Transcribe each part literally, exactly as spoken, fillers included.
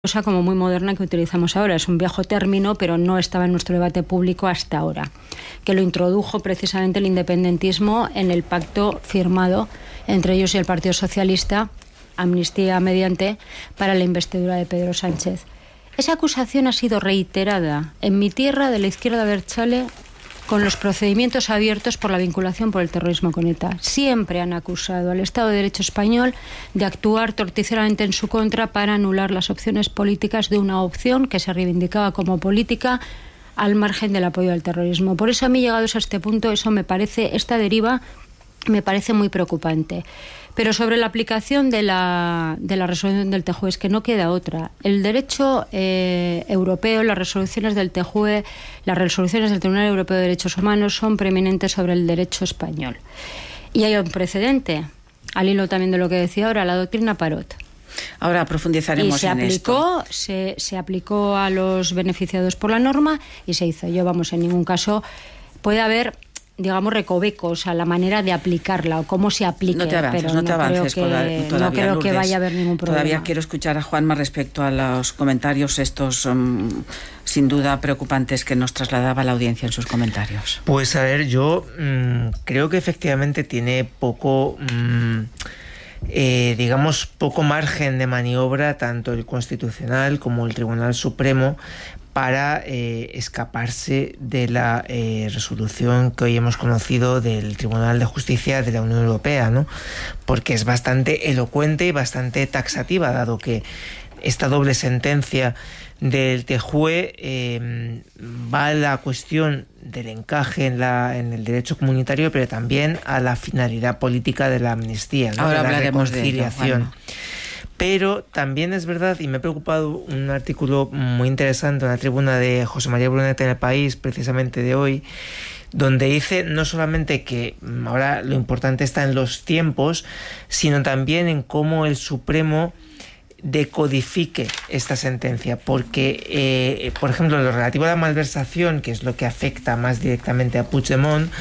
cosa como muy moderna que utilizamos ahora. Es un viejo término, pero no estaba en nuestro debate público hasta ahora, que lo introdujo precisamente el independentismo en el pacto firmado entre ellos y el Partido Socialista, amnistía mediante, para la investidura de Pedro Sánchez. Esa acusación ha sido reiterada en mi tierra de la izquierda abertzale con los procedimientos abiertos por la vinculación por el terrorismo con ETA. Siempre han acusado al Estado de Derecho español de actuar torticeramente en su contra para anular las opciones políticas de una opción que se reivindicaba como política al margen del apoyo al terrorismo. Por eso a mí, llegados a este punto, eso me parece, esta deriva me parece muy preocupante. Pero sobre la aplicación de la, de la resolución del T J U E, es que no queda otra. El derecho eh, europeo, las resoluciones del T J U E, las resoluciones del Tribunal Europeo de Derechos Humanos son preeminentes sobre el derecho español. Y hay un precedente, al hilo también de lo que decía ahora, la doctrina Parot. Ahora profundizaremos y se en aplicó, esto. Se, se aplicó a los beneficiados por la norma y se hizo. Yo, vamos, en ningún caso puede haber, digamos, recovecos a la manera de aplicarla o cómo se aplique. No te avances, pero no te no avances creo que, todavía, no creo que vaya a haber ningún problema. Todavía quiero escuchar a Juanma respecto a los comentarios estos um, sin duda preocupantes que nos trasladaba la audiencia en sus comentarios. Pues a ver, yo mmm, creo que efectivamente tiene poco... Mmm, Eh, digamos, poco margen de maniobra tanto el Constitucional como el Tribunal Supremo para eh, escaparse de la eh, resolución que hoy hemos conocido del Tribunal de Justicia de la Unión Europea, ¿no? Porque es bastante elocuente y bastante taxativa, dado que esta doble sentencia del T J U E eh, va a la cuestión del encaje en, la, en el derecho comunitario, pero también a la finalidad política de la amnistía, ¿no? Ahora de la hablaremos reconciliación. De ello, bueno. Pero también es verdad, y me ha preocupado un artículo muy interesante en la tribuna de José María Brunete en El País, precisamente de hoy, donde dice no solamente que ahora lo importante está en los tiempos, sino también en cómo el Supremo decodifique esta sentencia, porque eh, por ejemplo, lo relativo a la malversación, que es lo que afecta más directamente a Puigdemont,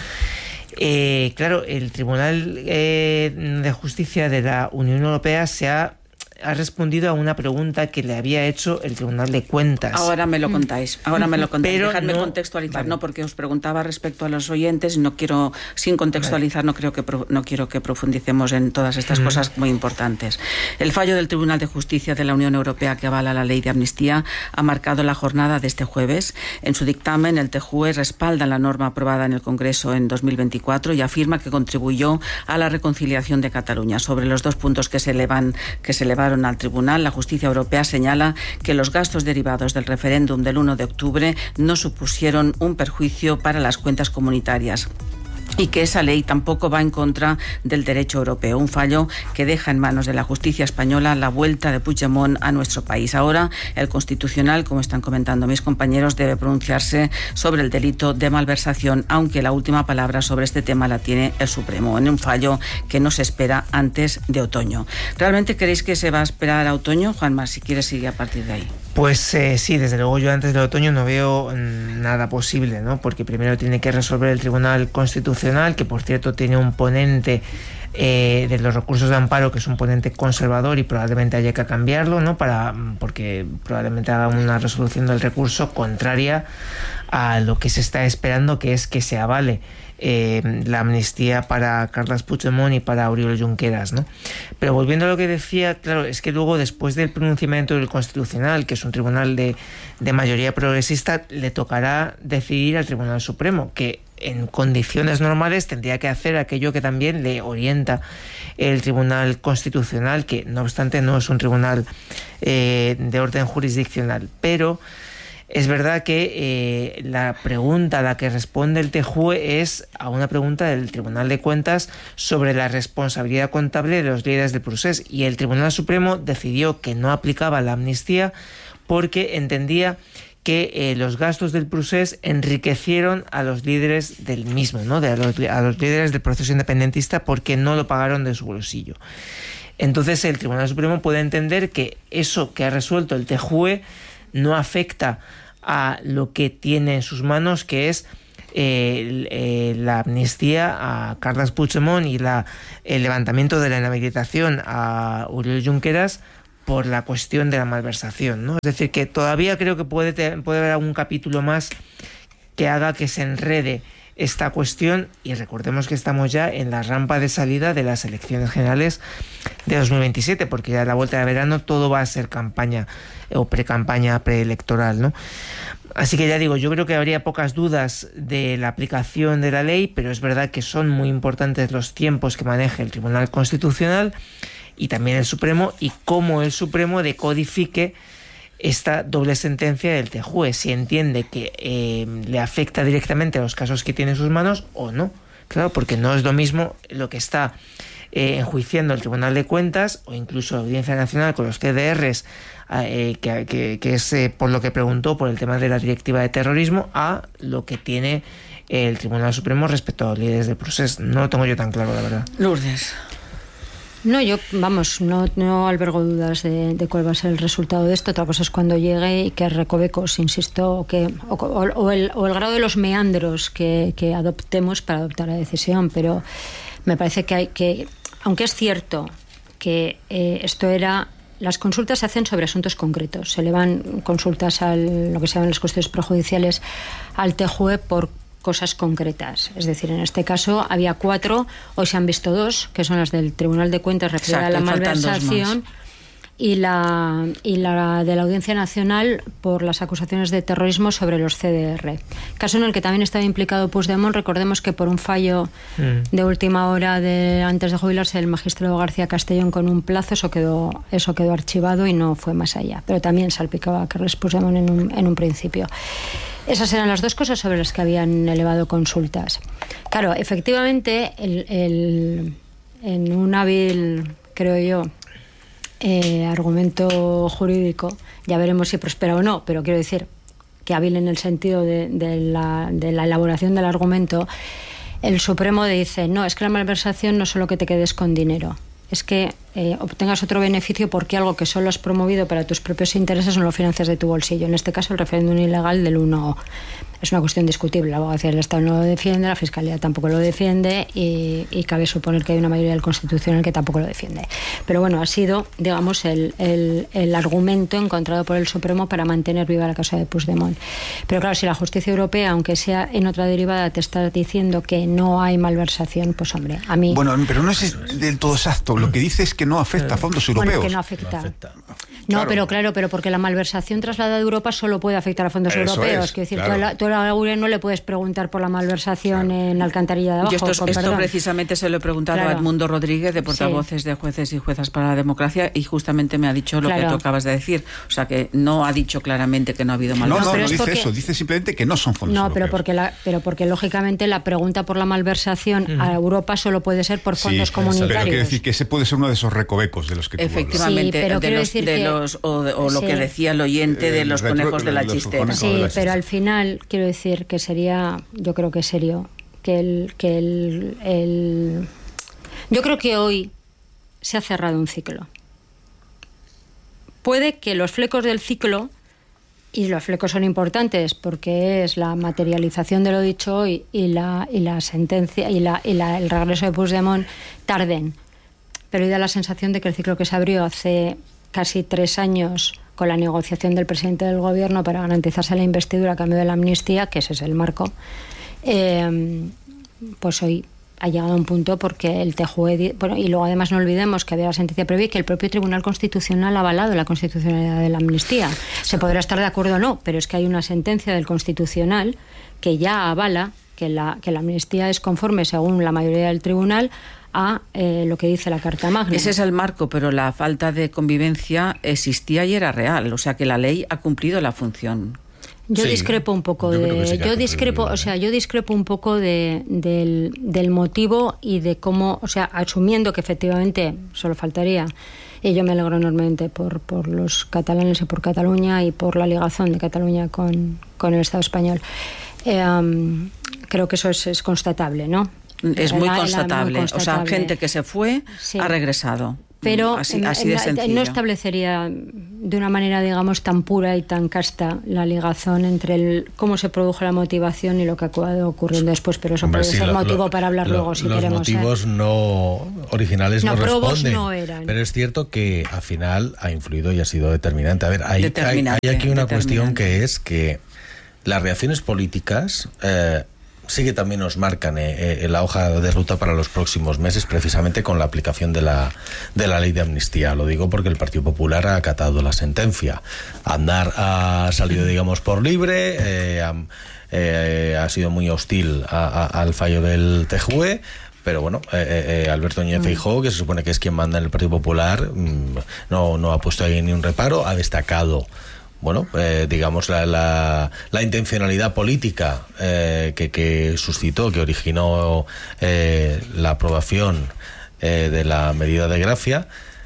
eh, claro, el Tribunal eh, de Justicia de la Unión Europea se ha ha respondido a una pregunta que le había hecho el Tribunal de Cuentas. Ahora me lo contáis, ahora me lo contáis. Pero Dejadme no, contextualizar, vale. no, porque os preguntaba respecto a los oyentes, no quiero, sin contextualizar, vale. no creo que no quiero que profundicemos en todas estas mm. cosas muy importantes. El fallo del Tribunal de Justicia de la Unión Europea que avala la ley de amnistía ha marcado la jornada de este jueves. En su dictamen, el T J U E respalda la norma aprobada en el Congreso en dos mil veinticuatro y afirma que contribuyó a la reconciliación de Cataluña. Sobre los dos puntos que se elevan, que se elevaron al tribunal, la justicia europea señala que los gastos derivados del referéndum del uno de octubre no supusieron un perjuicio para las cuentas comunitarias y que esa ley tampoco va en contra del derecho europeo, un fallo que deja en manos de la justicia española la vuelta de Puigdemont a nuestro país. Ahora el Constitucional, como están comentando mis compañeros, debe pronunciarse sobre el delito de malversación, aunque la última palabra sobre este tema la tiene el Supremo, en un fallo que no se espera antes de otoño. ¿Realmente creéis que se va a esperar a otoño? Juanma, si quieres seguir a partir de ahí. Pues eh, sí, desde luego yo antes del otoño no veo nada posible, ¿no? Porque primero tiene que resolver el Tribunal Constitucional, que por cierto tiene un ponente eh, de los recursos de amparo, que es un ponente conservador y probablemente haya que cambiarlo, ¿no? Para, porque probablemente haga una resolución del recurso contraria a lo que se está esperando, que es que se avale Eh, la amnistía para Carles Puigdemont y para Oriol Junqueras, ¿no? Pero volviendo a lo que decía, claro, es que luego, después del pronunciamiento del Constitucional, que es un tribunal de, de mayoría progresista, le tocará decidir al Tribunal Supremo, que en condiciones normales tendría que hacer aquello que también le orienta el Tribunal Constitucional, que no obstante no es un tribunal eh, de orden jurisdiccional, pero es verdad que eh, la pregunta a la que responde el T J U E es a una pregunta del Tribunal de Cuentas sobre la responsabilidad contable de los líderes del procés, y el Tribunal Supremo decidió que no aplicaba la amnistía porque entendía que eh, los gastos del procés enriquecieron a los líderes del mismo, ¿no? de a, los, a los líderes del proceso independentista, porque no lo pagaron de su bolsillo. Entonces el Tribunal Supremo puede entender que eso que ha resuelto el T J U E no afecta a lo que tiene en sus manos, que es eh, eh, la amnistía a Carles Puigdemont y la, el levantamiento de la inhabilitación a Oriol Junqueras, por la cuestión de la malversación, ¿no? Es decir, que todavía creo que puede, te, puede haber algún capítulo más que haga que se enrede esta cuestión, y recordemos que estamos ya en la rampa de salida de las elecciones generales de dos mil veintisiete, porque ya a la vuelta de verano todo va a ser campaña o pre-campaña preelectoral, ¿no? Así que ya digo, yo creo que habría pocas dudas de la aplicación de la ley, pero es verdad que son muy importantes los tiempos que maneje el Tribunal Constitucional y también el Supremo, y cómo el Supremo decodifique esta doble sentencia del T J U E, si entiende que eh, le afecta directamente a los casos que tiene en sus manos o no. Claro, porque no es lo mismo lo que está eh, enjuiciando el Tribunal de Cuentas o incluso la Audiencia Nacional con los C D Rs, eh, que, que, que es eh, por lo que preguntó por el tema de la directiva de terrorismo, a lo que tiene el Tribunal Supremo respecto a los líderes del proceso. No lo tengo yo tan claro, la verdad. Lourdes. No, yo, vamos, no, no albergo dudas de, de cuál va a ser el resultado de esto. Otra cosa es cuando llegue y que recovecos, insisto, que, o, o, o, el, o el grado de los meandros que, que adoptemos para adoptar la decisión. Pero me parece que hay que, aunque es cierto que eh, esto era... Las consultas se hacen sobre asuntos concretos. Se elevan consultas a lo que se llaman las cuestiones prejudiciales al T J U E por cosas concretas. Es decir, en este caso había cuatro, hoy se han visto dos, que son las del Tribunal de Cuentas referida a la malversación y la, y la de la Audiencia Nacional por las acusaciones de terrorismo sobre los C D R. Caso en el que también estaba implicado Puigdemont. Recordemos que por un fallo mm. de última hora de antes de jubilarse el magistrado García Castellón con un plazo, eso quedó, eso quedó archivado y no fue más allá. Pero también salpicaba a Carles Puigdemont en un, en un principio. Esas eran las dos cosas sobre las que habían elevado consultas. Claro, efectivamente, el, el, en un hábil, creo yo, eh, argumento jurídico, ya veremos si prospera o no, pero quiero decir que hábil en el sentido de, de, la, de la elaboración del argumento, el Supremo dice, no, es que la malversación no es solo que te quedes con dinero, es que eh, obtengas otro beneficio porque algo que solo has promovido para tus propios intereses no lo financias de tu bolsillo. En este caso, el referéndum ilegal del uno es una cuestión discutible. La abogacía del Estado no lo defiende, la Fiscalía tampoco lo defiende y, y cabe suponer que hay una mayoría del Constitucional que tampoco lo defiende. Pero bueno, ha sido, digamos, el, el, el argumento encontrado por el Supremo para mantener viva la causa de Puigdemont. Pero claro, si la justicia europea, aunque sea en otra derivada, te está diciendo que no hay malversación, pues hombre, a mí... Bueno, pero no es del todo exacto. Lo que dice es que no afecta a fondos europeos. Bueno, que no afecta. No, afecta. no claro. pero claro, pero porque la malversación trasladada de Europa solo puede afectar a fondos Eso europeos. Es, Quiero decir, claro. tú a la, tú a la Laure no le puedes preguntar por la malversación claro. en Alcantarilla de Abajo. Y esto, con esto perdón. precisamente se lo he preguntado claro. a Edmundo Rodríguez, de portavoces sí. de Jueces y Juezas para la Democracia, y justamente me ha dicho lo claro. que tú acabas de decir. O sea, que no ha dicho claramente que no ha habido malversación. No, no, no dice porque, eso. Dice simplemente que no son fondos no, europeos. No, pero porque, la, pero porque lógicamente la pregunta por la malversación mm. a Europa solo puede ser por fondos sí, comunitarios. Pero quiero decir que ese puede ser uno de esos recovecos de los que tú efectivamente, sí, pero de los, decir de que, los o, de, o lo sí. que decía el oyente eh, de los retro, conejos de la chistera. Sí, pero al final quiero decir que sería, yo creo que serio, que el, que el, el yo creo que hoy se ha cerrado un ciclo. Puede que los flecos del ciclo, y los flecos son importantes porque es la materialización de lo dicho hoy y la, y la sentencia y, la, y la, el regreso de Puigdemont, tarden. Pero hoy da la sensación de que el ciclo que se abrió hace casi tres años con la negociación del presidente del gobierno para garantizarse la investidura a cambio de la amnistía, que ese es el marco, eh, pues hoy ha llegado a un punto porque el T J U E... Bueno, y luego además no olvidemos que había la sentencia previa y que el propio Tribunal Constitucional ha avalado la constitucionalidad de la amnistía. Se podrá estar de acuerdo o no, pero es que hay una sentencia del Constitucional que ya avala que la, que la amnistía es conforme, según la mayoría del Tribunal, a eh, lo que dice la Carta Magna. Ese es el marco, pero la falta de convivencia existía y era real. O sea que la ley ha cumplido la función. Yo sí, discrepo un poco de, sí yo discrepo, o sea, yo discrepo un poco de, del, del motivo y de cómo, o sea, asumiendo que efectivamente solo faltaría, y yo me alegro enormemente por, por los catalanes y por Cataluña y por la ligazón de Cataluña con, con el Estado español. Eh, um, creo que eso es, es constatable, ¿no? Es muy, la, constatable. la, muy constatable. O sea, gente que se fue sí. ha regresado. pero así, así de sencillo. No establecería de una manera, digamos, tan pura y tan casta la ligazón entre el cómo se produjo la motivación y lo que ha acabado ocurriendo después, pero eso Hombre, puede sí, ser lo, motivo lo, para hablar lo, luego si los queremos. Los motivos ¿eh? no originales no, no responden, no eran. Pero es cierto que al final ha influido y ha sido determinante. A ver, hay, hay, hay aquí una cuestión que es que las reacciones políticas eh, sí que también nos marcan eh, eh, la hoja de ruta para los próximos meses, precisamente con la aplicación de la, de la ley de amnistía. Lo digo porque el Partido Popular ha acatado la sentencia. Aznar ha salido, digamos, por libre, eh, ha, eh, ha sido muy hostil a, a, al fallo del T J U E, pero bueno, eh, eh, Alberto Núñez Feijóo, que se supone que es quien manda en el Partido Popular, mmm, no, no ha puesto ahí ni un reparo, ha destacado bueno, eh, digamos la, la, la intencionalidad política eh, que, que suscitó, que originó eh, la aprobación eh, de la medida de gracia,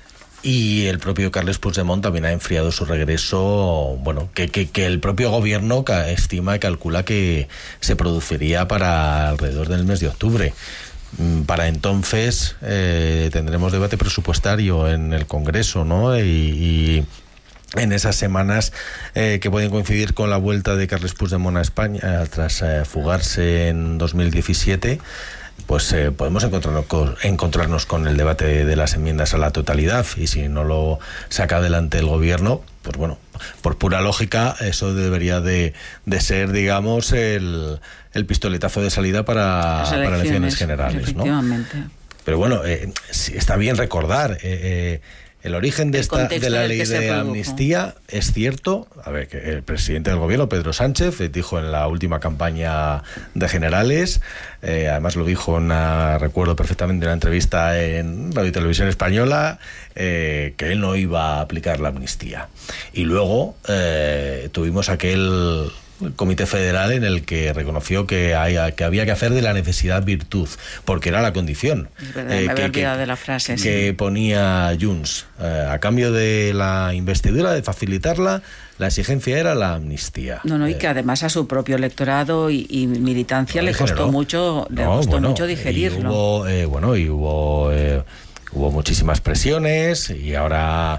y el propio Carles Puigdemont también ha enfriado su regreso, bueno, que, que, que el propio gobierno estima y calcula que se produciría para alrededor del mes de octubre. Para entonces eh, tendremos debate presupuestario en el Congreso, ¿no? Y, y en esas semanas eh, que pueden coincidir con la vuelta de Carles Puigdemont a España eh, tras eh, fugarse en dos mil diecisiete, pues eh, podemos encontrarnos con, encontrarnos con el debate de, de las enmiendas a la totalidad, y si no lo saca adelante el gobierno, pues bueno, por pura lógica eso debería de, de ser, digamos, el, el pistoletazo de salida para, elecciones, para elecciones generales, ¿no? Pero bueno, eh, está bien recordar eh, eh, el origen de esta de la ley de amnistía. Es cierto, a ver, que el presidente del gobierno, Pedro Sánchez, dijo en la última campaña de generales, eh, además lo dijo en una, recuerdo perfectamente, una entrevista en Radio y Televisión Española, eh, que él no iba a aplicar la amnistía. Y luego eh, tuvimos aquel Comité Federal en el que reconoció que, hay, que había que hacer de la necesidad virtud, porque era la condición. Es verdad, eh, me había olvidado de la frase. Que sí. ponía Junts. Eh, a cambio de la investidura, de facilitarla, la exigencia era la amnistía. No, no, y eh, que además a su propio electorado y, y militancia no, le costó generó. mucho, le no, costó bueno, mucho digerirlo. Y hubo, eh, bueno, y hubo, eh, hubo muchísimas presiones, y ahora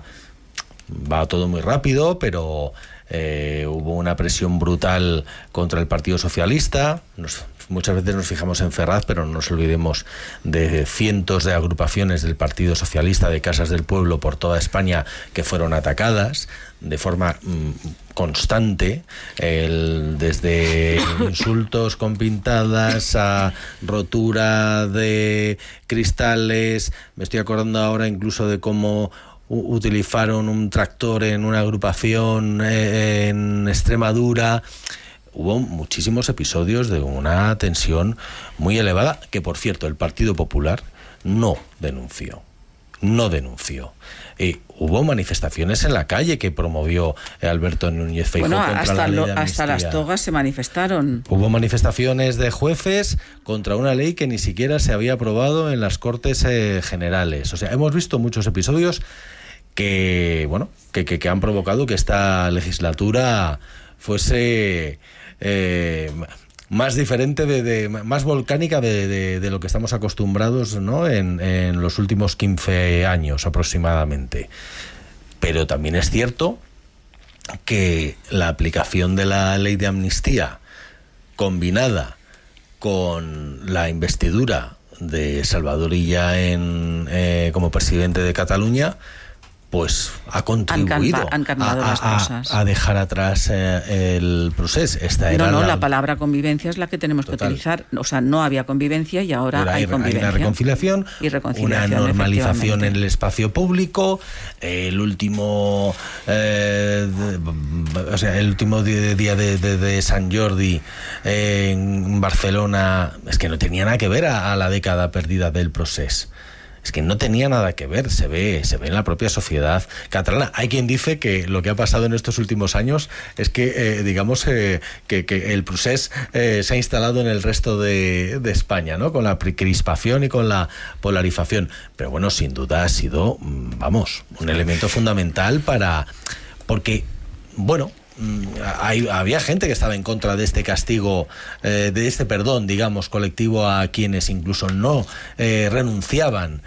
va todo muy rápido, pero Eh, hubo una presión brutal contra el Partido Socialista. Nos, muchas veces nos fijamos en Ferraz, pero no nos olvidemos de cientos de agrupaciones del Partido Socialista, de casas del pueblo por toda España, que fueron atacadas de forma mmm, constante, el, desde insultos con pintadas a rotura de cristales. Me estoy acordando ahora incluso de cómo utilizaron un tractor en una agrupación eh, en Extremadura. Hubo muchísimos episodios de una tensión muy elevada, que por cierto el Partido Popular no denunció. No denunció. Eh, hubo manifestaciones en la calle que promovió Alberto Núñez Feijóo bueno, contra hasta la ley lo, de amnistía. Hasta las togas se manifestaron. Hubo manifestaciones de jueces contra una ley que ni siquiera se había aprobado en las Cortes eh, Generales. O sea, hemos visto muchos episodios que, bueno, que, que, que han provocado que esta legislatura fuese eh, más diferente, de, de más volcánica de, de, de lo que estamos acostumbrados, ¿no? en, en los últimos quince años aproximadamente. Pero también es cierto que la aplicación de la ley de amnistía, combinada con la investidura de Salvador Illa en, eh, como presidente de Cataluña, pues ha contribuido han calma, han a, las cosas. a, a dejar atrás eh, el procés. Esta era no, no, la... la palabra convivencia es la que tenemos Total. que utilizar. O sea, no había convivencia y ahora hay, hay convivencia. Hay una reconciliación, y reconciliación una normalización en el espacio público. El último, eh, de, o sea, el último día de, de, de Sant Jordi eh, en Barcelona, es que no tenía nada que ver a, a la década perdida del procés. Es que no tenía nada que ver, se ve, se ve en la propia sociedad catalana. Hay quien dice que lo que ha pasado en estos últimos años es que, eh, digamos, eh, que, que el procés eh, se ha instalado en el resto de, de España, ¿no? Con la crispación y con la polarización. Pero bueno, sin duda ha sido, vamos, un elemento fundamental para... Porque, bueno, hay, había gente que estaba en contra de este castigo, eh, de este perdón, digamos, colectivo a quienes incluso no eh, renunciaban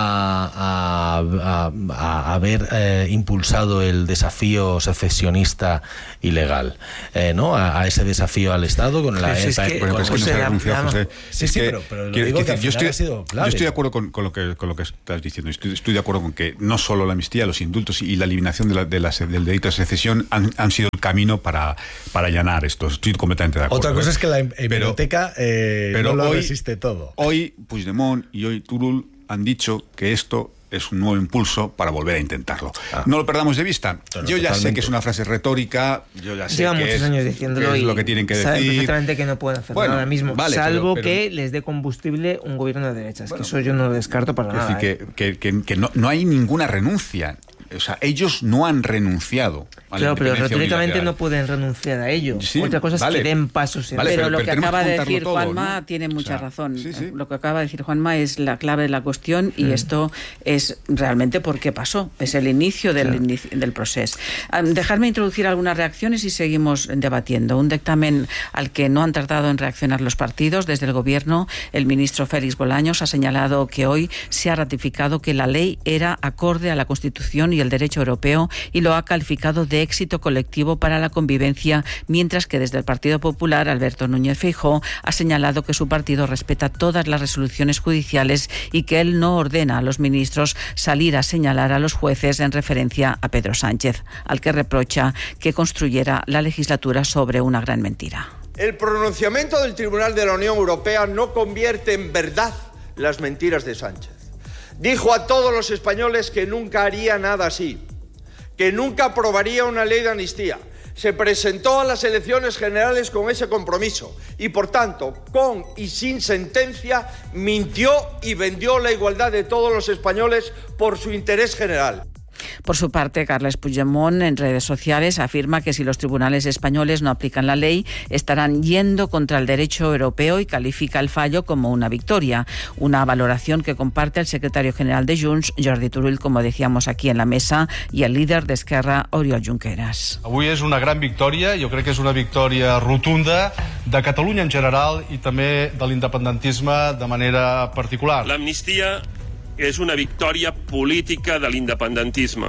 a, a, a, a haber eh, impulsado el desafío secesionista ilegal, eh, ¿no? A, a ese desafío al Estado con la... Sí, sí, es que, bueno, pues que no se ha renunciado, José. Sí, es sí, que, pero, pero lo quiero, digo quiero que decir, al yo final estoy, ha sido clave. Yo estoy de acuerdo con, con, lo que, con lo que estás diciendo. Estoy, estoy de acuerdo con que no solo la amnistía, los indultos y la eliminación de la, de la, del delito de secesión han, han sido el camino para, para allanar esto. Estoy completamente de acuerdo. Otra cosa ¿eh? es que la hemeroteca eh, pero no lo hoy, resiste todo. Hoy Puigdemont y hoy Turull han dicho que esto es un nuevo impulso para volver a intentarlo. Ah. No lo perdamos de vista. No, no, yo ya totalmente. sé que es una frase retórica, yo ya sé Lleva que muchos es, años diciéndolo que es y lo que tienen que saben decir. perfectamente que no pueden hacer bueno, nada ahora mismo, vale, salvo pero, pero, que les dé combustible un gobierno de derechas, bueno, que eso yo no lo descarto para nada. Decir, ¿eh? que, que, que, que no, no hay ninguna renuncia. O sea, ellos no han renunciado a claro, la pero retóricamente unilateral. no pueden renunciar a ello. Sí, Otra cosa es vale, que den pasos en vale, pero, pero lo que acaba de decir todo, Juanma ¿no? tiene mucha o sea, razón. Sí, sí. Lo que acaba de decir Juanma es la clave de la cuestión y mm. esto es realmente por qué pasó. Es el inicio del, claro. inicio, del proceso. Um, dejarme introducir algunas reacciones y seguimos debatiendo. Un dictamen al que no han tardado en reaccionar los partidos. Desde el Gobierno, el ministro Félix Bolaños ha señalado que hoy se ha ratificado que la ley era acorde a la Constitución y el derecho europeo y lo ha calificado de éxito colectivo para la convivencia, mientras que desde el Partido Popular, Alberto Núñez Feijóo ha señalado que su partido respeta todas las resoluciones judiciales y que él no ordena a los ministros salir a señalar a los jueces en referencia a Pedro Sánchez, al que reprocha que construyera la legislatura sobre una gran mentira. El pronunciamiento del Tribunal de la Unión Europea no convierte en verdad las mentiras de Sánchez. Dijo a todos los españoles que nunca haría nada así, que nunca aprobaría una ley de amnistía. Se presentó a las elecciones generales con ese compromiso y, por tanto, con y sin sentencia, mintió y vendió la igualdad de todos los españoles por su interés general. Por su parte, Carles Puigdemont en redes sociales afirma que si los tribunales españoles no aplican la ley, estarán yendo contra el derecho europeo y califica el fallo como una victoria. Una valoración que comparte el secretario general de Junts, Jordi Turull, como decíamos aquí en la mesa, y el líder d'Esquerra, Oriol Junqueras. Avui és una gran victòria, jo crec que és una victòria rotunda de Catalunya en general i també de l'independentisme de manera particular. L'amnistia és una victòria política de l'independentisme.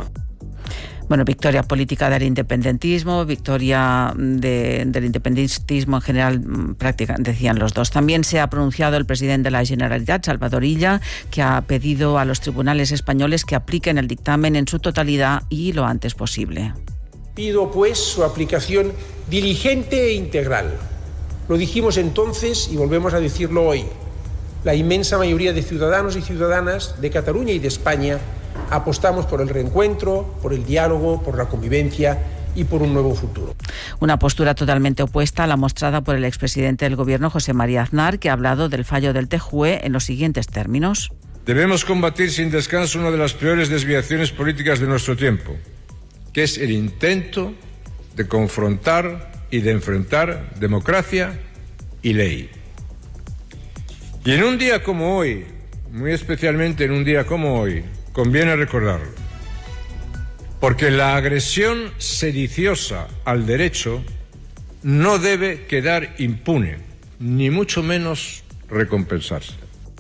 Bueno, victoria política del independentismo, victoria de, del independentismo en general, prácticamente decían los dos. También se ha pronunciado el presidente de la Generalitat, Salvador Illa, que ha pedido a los tribunales españoles que apliquen el dictamen en su totalidad y lo antes posible. Pido, pues, su aplicación diligente e integral. Lo dijimos entonces y volvemos a decirlo hoy. La inmensa mayoría de ciudadanos y ciudadanas de Cataluña y de España apostamos por el reencuentro, por el diálogo, por la convivencia y por un nuevo futuro. Una postura totalmente opuesta a la mostrada por el expresidente del Gobierno, José María Aznar, que ha hablado del fallo del T J U E en los siguientes términos. Debemos combatir sin descanso una de las peores desviaciones políticas de nuestro tiempo, que es el intento de confrontar y de enfrentar democracia y ley. Y en un día como hoy, muy especialmente en un día como hoy, conviene recordarlo, porque la agresión sediciosa al derecho no debe quedar impune, ni mucho menos recompensarse.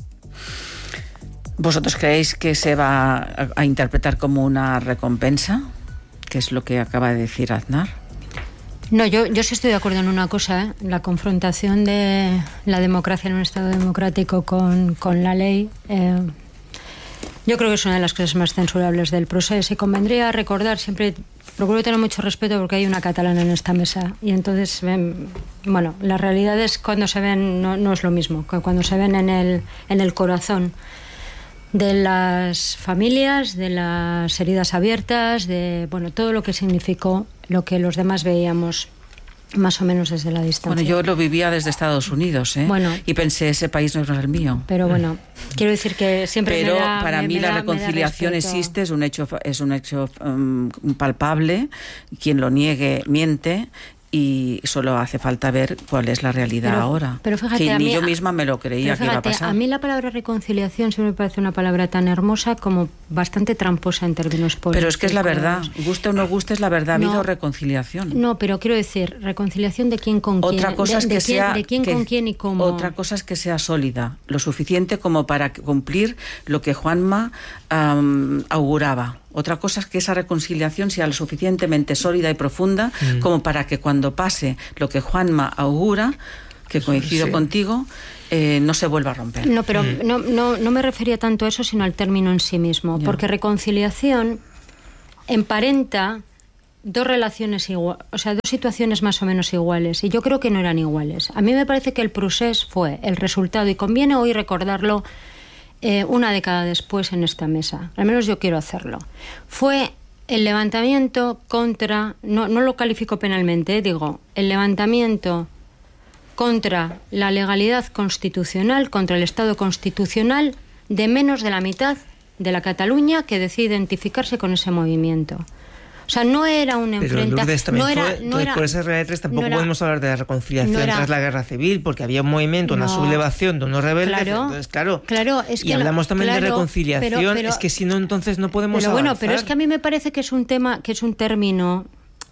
¿Vosotros creéis que se va a, a interpretar como una recompensa? ¿Qué es lo que acaba de decir Aznar? No, yo, yo sí estoy de acuerdo en una cosa, ¿eh? La confrontación de la democracia en un Estado democrático con, con la ley, eh, yo creo que es una de las cosas más censurables del proceso y convendría recordar, siempre procuro tener mucho respeto porque hay una catalana en esta mesa y entonces, ven, bueno, las realidades cuando se ven no, no es lo mismo que cuando se ven en el, en el corazón de las familias, de las heridas abiertas, de bueno todo lo que significó lo que los demás veíamos más o menos desde la distancia. Bueno, yo lo vivía desde Estados Unidos, ¿eh? Bueno, y pensé, ese país no es el mío. Pero bueno, quiero decir que siempre Pero me da, para me, mí me la da, reconciliación existe, es un hecho, es un hecho um, palpable. Quien lo niegue miente. y solo hace falta ver cuál es la realidad pero, ahora. Pero fíjate, que a ni mí, yo misma me lo creía fíjate, que iba a pasar. A mí la palabra reconciliación siempre me parece una palabra tan hermosa como bastante tramposa en términos políticos. Pero es que es la verdad, guste o no guste, es la verdad, ha no, habido reconciliación. No, pero quiero decir, reconciliación de quién con quién. Otra cosa de, es que de quién, sea, de quién que, con quién y cómo. Otra cosa es que sea sólida, lo suficiente como para cumplir lo que Juanma um, auguraba. Otra cosa es que esa reconciliación sea lo suficientemente sólida y profunda mm. como para que cuando pase lo que Juanma augura, que coincido sí. contigo, eh, no se vuelva a romper. No, pero mm. no, no, no me refería tanto a eso, sino al término en sí mismo. Ya. Porque reconciliación emparenta dos relaciones iguales, o sea, dos situaciones más o menos iguales, y yo creo que no eran iguales. A mí me parece que el procés fue el resultado, y conviene hoy recordarlo eh, una década después en esta mesa, al menos yo quiero hacerlo. Fue el levantamiento contra, no, no lo califico penalmente, eh, digo, el levantamiento contra la legalidad constitucional, contra el Estado constitucional de menos de la mitad de la Cataluña que decide identificarse con ese movimiento. O sea, no era un enfrentamiento. No era, no era, por esas realidades tampoco no era, podemos hablar de la reconciliación no era, tras la guerra civil, porque había un movimiento, una no, sublevación de unos rebeldes. Claro, entonces, claro. claro es que y hablamos también claro, de reconciliación. Pero, pero, es que si no, entonces no podemos pero avanzar. Bueno, pero es que a mí me parece que es un tema, que es un término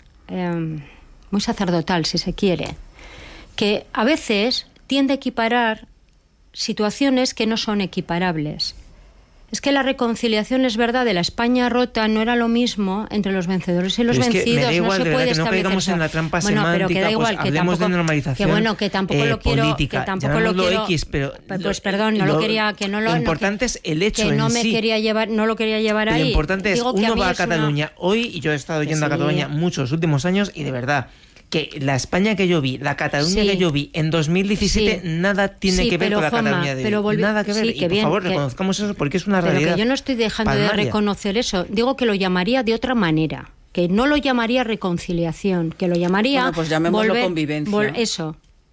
eh, muy sacerdotal, si se quiere, que a veces tiende a equiparar situaciones que no son equiparables. Es que la reconciliación, es verdad, de la España rota no era lo mismo entre los vencedores y los pero es vencidos. Que me da igual, no se puede que establecer. No caigamos en la trampa bueno, semántica, pero que da igual, pues que hablemos tampoco, de normalización que bueno, que tampoco eh, lo quiero, política. que tampoco lo quiero. X, pero pues, pues perdón, no lo, lo quería, que no lo. Lo importante no, es el hecho que en no me sí. quería llevar, no lo quería llevar ahí. Lo importante Digo es que uno a va a es Cataluña una... hoy, y yo he estado yendo sí. a Cataluña muchos últimos años, y de verdad que la España que yo vi, la Cataluña sí. que yo vi en dos mil diecisiete, sí. nada tiene sí, que ver con la Juanma, Cataluña de pero hoy. volvi... Nada que ver. Sí, y que por bien, favor, que... reconozcamos eso porque es una pero realidad. Que yo no estoy dejando palmaria. de reconocer eso. Digo que lo llamaría de otra manera. Que no lo llamaría reconciliación, que lo llamaría... Bueno, pues llamémoslo volver, convivencia. Vol, eso.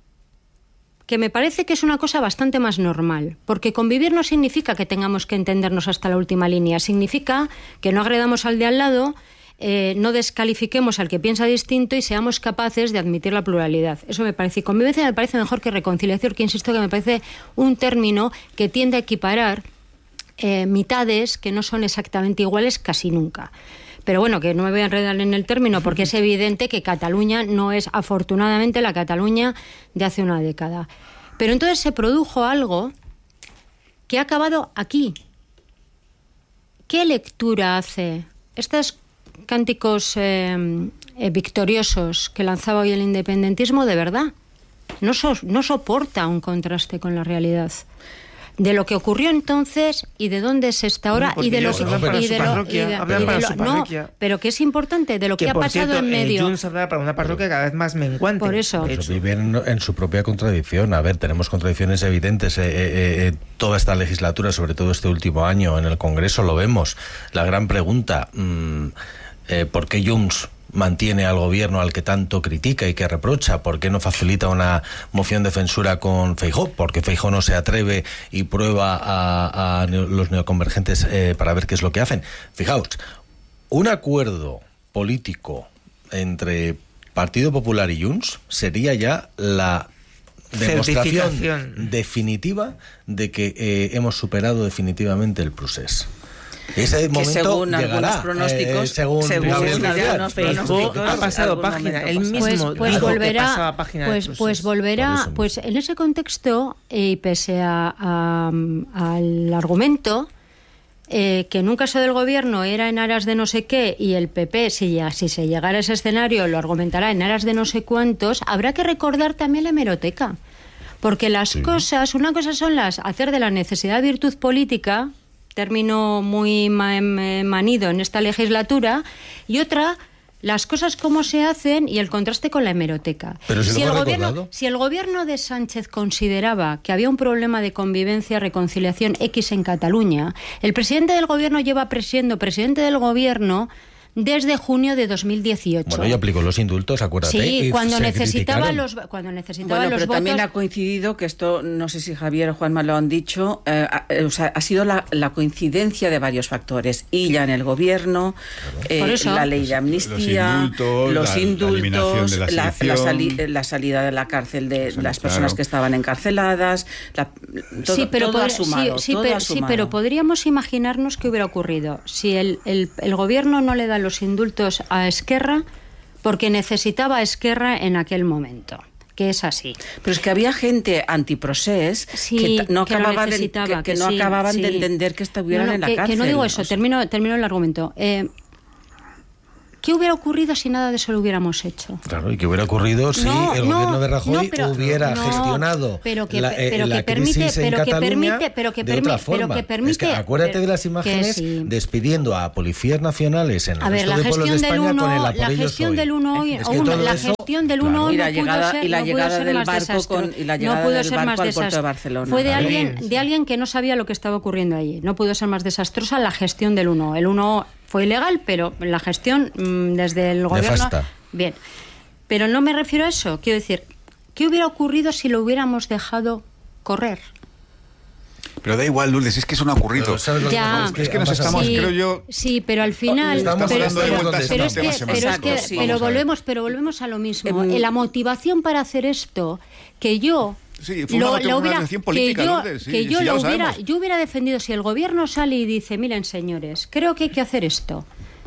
Que me parece que es una cosa bastante más normal. Porque convivir no significa que tengamos que entendernos hasta la última línea. Significa que no agredamos al de al lado... Eh, no descalifiquemos al que piensa distinto y seamos capaces de admitir la pluralidad. Eso me parece. Y convivencia me parece mejor que reconciliación, que insisto que me parece un término que tiende a equiparar eh, mitades que no son exactamente iguales casi nunca. Pero bueno, que no me voy a enredar en el término porque es evidente que Cataluña no es afortunadamente la Cataluña de hace una década. Pero entonces se produjo algo que ha acabado aquí. ¿Qué lectura hace estas cánticos eh, eh, victoriosos que lanzaba hoy el independentismo? De verdad no, so, no soporta un contraste con la realidad de lo que ocurrió entonces y de dónde es esta hora y de lo que no, pero que es importante de lo que, que ha pasado cierto, en medio. Junts habla para una parroquia cada vez más menguante. Por eso. Pues viven en su propia contradicción. A ver, tenemos contradicciones evidentes. Eh, eh, eh, toda esta legislatura, sobre todo este último año en el Congreso, lo vemos. La gran pregunta, mmm, eh, ¿por qué Junts mantiene al gobierno al que tanto critica y que reprocha? ¿Por qué no facilita una moción de censura con Feijóo? Porque Feijóo no se atreve y prueba a, a los neoconvergentes eh, para ver qué es lo que hacen. Fijaos, un acuerdo político entre Partido Popular y Junts sería ya la demostración definitiva de que eh, hemos superado definitivamente el procés. Ese momento que según llegará, algunos pronósticos, eh, según, según algunos pronósticos, ha pasado página. Él mismo pues, pues dijo volverá, que pasaba página. Pues, pues volverá, pues en ese contexto y eh, pese a, a, al argumento eh, que en un caso del gobierno era en aras de no sé qué y el P P, si, ya, si se llegara a ese escenario, lo argumentará en aras de no sé cuántos, habrá que recordar también la hemeroteca, porque las sí. cosas, una cosa son las hacer de la necesidad virtud política, término muy manido en esta legislatura, y otra, las cosas como se hacen y el contraste con la hemeroteca. Pero si, si, el gobierno, si el gobierno de Sánchez consideraba que había un problema de convivencia, reconciliación X en Cataluña, el presidente del gobierno lleva siendo presidente del gobierno desde junio de dos mil dieciocho. Bueno, y aplicó los indultos, acuérdate. Sí, cuando necesitaba, criticaron. los, cuando necesitaba bueno, los pero votos... también ha coincidido, que esto no sé si Javier o Juanma lo han dicho, eh, ha, o sea, ha sido la, la coincidencia de varios factores. Illa en el gobierno, claro. eh, la ley de amnistía, los indultos, la, la, la, sali, la salida de la cárcel de sí, las personas claro. que estaban encarceladas, la, todo, sí, pero todo pod- ha sumado. Sí, sí, todo pero, ha sumado. sí, pero podríamos imaginarnos qué hubiera ocurrido si el, el, el gobierno no le da los indultos a Esquerra porque necesitaba a Esquerra en aquel momento, que es así. Pero es que había gente antiprocés sí, que no, que acababa de, que, que, que no sí, acababan sí. de entender que estuvieran no, no, en la que, cárcel. Que no digo eso, o sea. termino, termino el argumento. Eh, ¿Qué hubiera ocurrido si nada de eso lo hubiéramos hecho? Claro, y qué hubiera ocurrido si no, el no, gobierno de Rajoy no, pero, hubiera no, gestionado pero que, la, eh, pero la que permite, crisis en pero que Cataluña permite, pero que de permite, otra forma. Pero que permite, es que acuérdate pero, de las imágenes sí. despidiendo a policías nacionales en el a ver, resto la de pueblos de España uno, con el apoyo la gestión del uno hoy, es que una, la eso, gestión del uno hoy claro. no pudo ser, y la no llegada pudo ser del más barco desastre. con y la llegada no pudo del ser barco más al puerto desastre. de Barcelona. Fue de ¿vale? alguien, de alguien que no sabía lo que estaba ocurriendo allí. No pudo ser más desastrosa la gestión del uno. El uno fue ilegal, pero la gestión mmm, desde el gobierno... Nefasta. Bien. Pero no me refiero a eso. Quiero decir, ¿qué hubiera ocurrido si lo hubiéramos dejado correr? Pero da igual, Lourdes, es que eso no ha ocurrido. Ya, es que, es que nos estamos, sí, creo yo... Sí, pero al final... Estamos pero, hablando de pero, vueltas pero, a es que, temas pero, es que, sí. pero, volvemos, pero volvemos a lo mismo. Eh, la motivación para hacer esto, que yo... Sí, fue lo, una, lo hubiera, una política, que yo, Lourdes, sí, que yo sí, lo lo hubiera, yo hubiera defendido si el gobierno sale y dice, miren señores, creo que hay que hacer esto.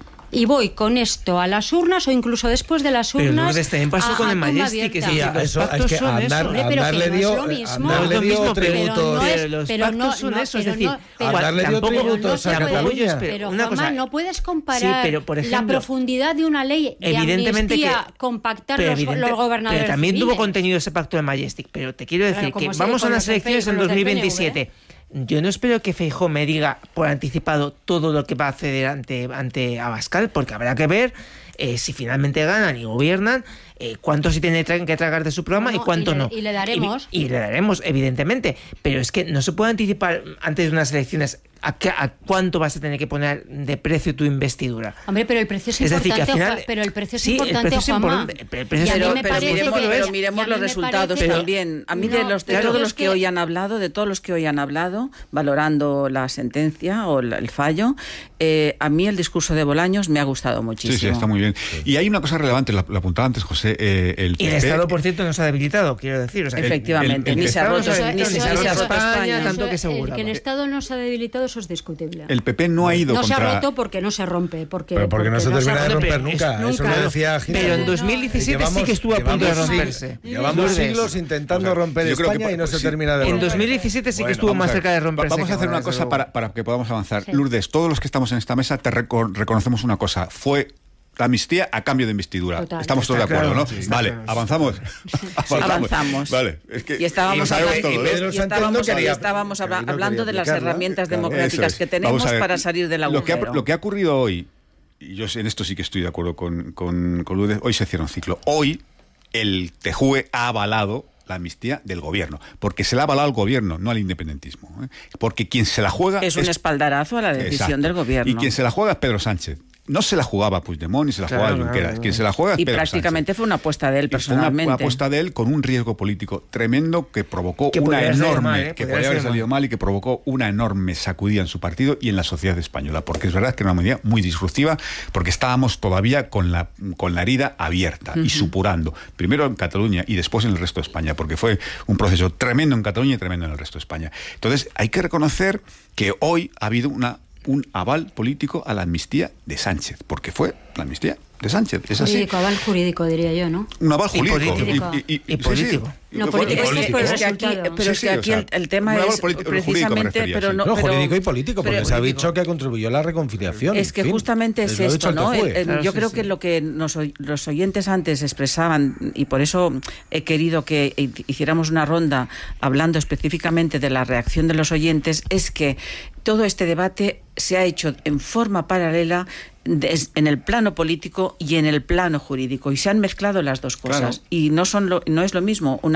Y voy con esto a las urnas o incluso después de las urnas. Pero Lourdes, también pasó a, con a el Majestic, que sí, los eso, pactos es que son andar, eso. Hombre, pero andar que le no dio, es lo mismo. andar le dio No, pero tributos. no es- pero los pero pactos no- son no, eso, es pero decir, no- pero- Juan, le dio tampoco tributos no a se puede- Cataluña. Pero, una Juanma, cosa, no puedes comparar sí, pero, por ejemplo, la profundidad de una ley de evidentemente amnistía que, con pactar pero los, evidente- los gobernadores pero también civiles. tuvo contenido ese pacto de Majestic, pero te quiero decir Claro, que como vamos si- a con unas los del P- elecciones en con los del dos mil veintisiete. Yo no espero que Feijóo me diga por anticipado todo lo que va a hacer ante, ante Abascal, porque habrá que ver eh, si finalmente ganan y gobiernan, eh, cuánto se tiene que tragar de su programa Bueno, y cuánto y le, no. Y le daremos. Y, y le daremos, evidentemente. Pero es que no se puede anticipar antes de unas elecciones a, qué, a cuánto vas a tener que poner de precio tu investidura. Hombre, pero el precio es, Es decir, importante, que al final- Juan- pero el precio es sí, el importante, precio es Juanma. importante, pero el precio Y a es- mí Pero, me pero parece miremos, que- pero y miremos a mí los me resultados parece- también. A mí No, de los de pero todos es los que, que- hoy han hablado, de todos los que hoy han hablado, valorando la sentencia o la- el fallo, eh, a mí el discurso de Bolaños me ha gustado muchísimo. Sí, sí, está muy bien. Y hay una cosa relevante, lo, lo apuntaba antes José, eh, el Y el P P, Estado, por cierto, no se ha debilitado, quiero decir. O sea, Efectivamente, el- el- ni el se ha Estado roto, no se ha ni debilitado, se ni se ha ha roto roto España, España. tanto que Eso, el aseguraba. que el Estado no se ha debilitado, eso es discutible. el P P no ha ido no se contra... ha roto porque no se rompe. Porque, Pero porque no se termina de ha- romper pero nunca. es- Eso nunca. lo decía Gil. Pero en No, dos mil diecisiete llevamos- sí que estuvo a punto de llevamos romperse. sig- Llevamos Lourdes. siglos intentando O sea, romper yo creo que España y no pues, se sí. termina de En romper. dos mil diecisiete sí que Bueno, estuvo Vamos más a ver, cerca de va- romperse. Vamos a hacer que una ahora, cosa desde para, luego. para que podamos avanzar. Sí. Lourdes, todos los que estamos en esta mesa te reco- reconocemos una cosa. Fue la amnistía a cambio de investidura. Total. Estamos todos de Está acuerdo, claro, ¿no? sí, está vale, claro. avanzamos. Avanzamos. Vale, es que Y estábamos, lo sabemos hablando, todo, y ¿no? Pedro y Sánchez estábamos, no quería- y estábamos habla- que no hablando quería de las aplicarla. herramientas Claro. democráticas Eso que es. tenemos Vamos a ver, para salir del lo que, ha, agujero. lo que ha ocurrido hoy, y yo en esto sí que estoy de acuerdo con, con, con Lourdes, hoy se cierra un ciclo. Hoy el T J U E ha avalado la amnistía del gobierno, porque se la ha avalado al gobierno, no al independentismo. ¿eh? Porque quien se la juega... Es un espaldarazo a la decisión Exacto. del gobierno. Y quien se la juega es Pedro Sánchez. No se la jugaba Puigdemont ni se la Claro, jugaba claro, Junqueras. claro. Quien se la juega es Y Pedro prácticamente Sánchez. fue una apuesta de él Y fue personalmente. una apuesta de él con un riesgo político tremendo que provocó Que una podría haber salido enorme, mal, ¿eh? que Podría podría haber haber salido mal y que provocó una enorme sacudida en su partido y en la sociedad española, porque es verdad que era una medida muy disruptiva, porque estábamos todavía con la con la herida abierta y supurando, primero en Cataluña y después en el resto de España, porque fue un proceso tremendo en Cataluña y tremendo en el resto de España. Entonces, hay que reconocer que hoy ha habido una un aval político a la amnistía de Sánchez, porque fue la amnistía de Sánchez. Es así. Jurídico, aval jurídico, diría yo, ¿no? Un aval Y jurídico. político. Y, y- y- Y sí, político. sí. No, Y- político bueno, es que Pero por es que aquí, resultado. pero Sí, es que sí, aquí o sea, el, el tema un aval es político- jurídico me precisamente, refería, pero sí. no, No, pero- jurídico y político, porque pero- se ha dicho que contribuyó a la reconciliación. Es que en fin. justamente es Lo ha dicho esto, el ¿no? T J U E. El- el- Claro, yo sí, creo sí. que lo que nos, oy- los oyentes antes expresaban, y por eso he querido que hiciéramos una ronda hablando específicamente de la reacción de los oyentes, es que todo este debate se ha hecho en forma paralela des- en el plano político y en el plano jurídico, y se han mezclado las dos cosas. Claro. Y no son lo, no es lo mismo una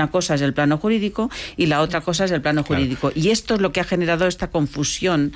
una cosa es el plano jurídico y la otra cosa es el plano jurídico. Claro. Y esto es lo que ha generado esta confusión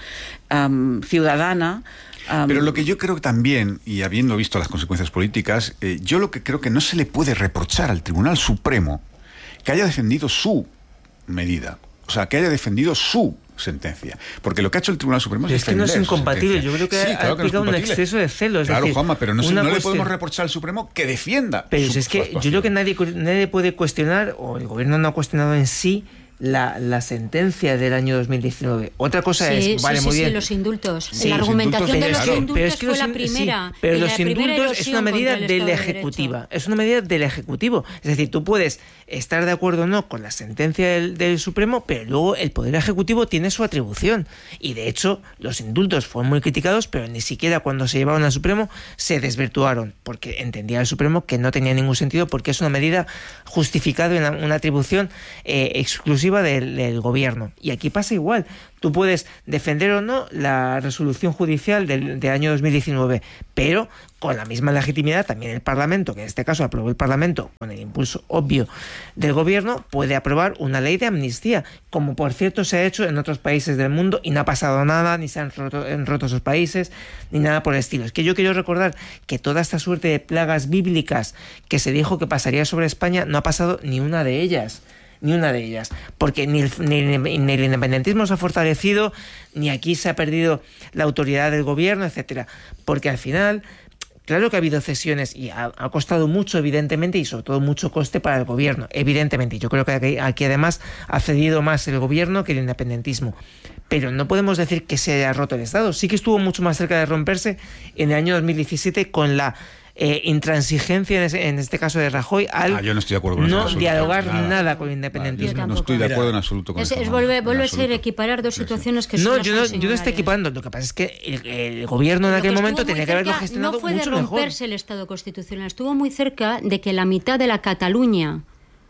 um, ciudadana. Um, Pero lo que yo creo también, y habiendo visto las consecuencias políticas, eh, yo lo que creo que no se le puede reprochar al Tribunal Supremo que haya defendido su medida, o sea, que haya defendido su sentencia, porque lo que ha hecho el Tribunal Supremo es, es que no es incompatible. Yo creo que sí, ha claro aplicado no es un exceso de celo. Es claro, decir, Juanma, pero no, se, no cuestión... le podemos reprochar al Supremo que defienda. Pero su, es que yo creo que nadie, nadie puede cuestionar, o el gobierno no ha cuestionado en sí, La, la sentencia del año dos mil diecinueve. Otra cosa sí, es, vale, sí, muy sí, bien. Sí, los indultos. Sí, la argumentación indultos, de los claro. indultos Pero es que fue los, la primera. Sí, pero los la indultos es una medida del de Ejecutiva. Es una medida del Ejecutivo. Es decir, tú puedes estar de acuerdo o no con la sentencia del, del Supremo, pero luego el Poder Ejecutivo tiene su atribución. Y de hecho, los indultos fueron muy criticados, pero ni siquiera cuando se llevaron al Supremo se desvirtuaron, porque entendía el Supremo que no tenía ningún sentido, porque es una medida justificada y una, una atribución eh, exclusiva del, del gobierno. Y aquí pasa igual. Tú puedes defender o no la resolución judicial del, del año dos mil diecinueve, pero con la misma legitimidad también el Parlamento, que en este caso aprobó el Parlamento con el impulso obvio del gobierno, puede aprobar una ley de amnistía, como por cierto se ha hecho en otros países del mundo y no ha pasado nada, ni se han roto, han roto esos países, ni nada por el estilo. Es que yo quiero recordar que toda esta suerte de plagas bíblicas que se dijo que pasaría sobre España, no ha pasado ni una de ellas. Ni una de ellas, porque ni el, ni, ni el independentismo se ha fortalecido, ni aquí se ha perdido la autoridad del gobierno, etcétera. Porque al final, claro que ha habido cesiones y ha, ha costado mucho, evidentemente, y sobre todo mucho coste para el gobierno, evidentemente. Yo creo que aquí, aquí además ha cedido más el gobierno que el independentismo. Pero no podemos decir que se haya roto el Estado. Sí que estuvo mucho más cerca de romperse en el año dos mil diecisiete con la Eh, intransigencia en, ese, en este caso de Rajoy al ah, yo no, estoy de acuerdo con no eso, dialogar nada, nada con el independentismo. No estoy de acuerdo en absoluto con es, eso. Es volver, no, vuelve a ser equiparar dos situaciones que no, son yo no, yo no estoy equiparando. Lo que pasa es que el, el gobierno en aquel momento tenía que haberlo gestionado mucho mejor. No fue de romperse mejor. el Estado constitucional. Estuvo muy cerca de que la mitad de la Cataluña,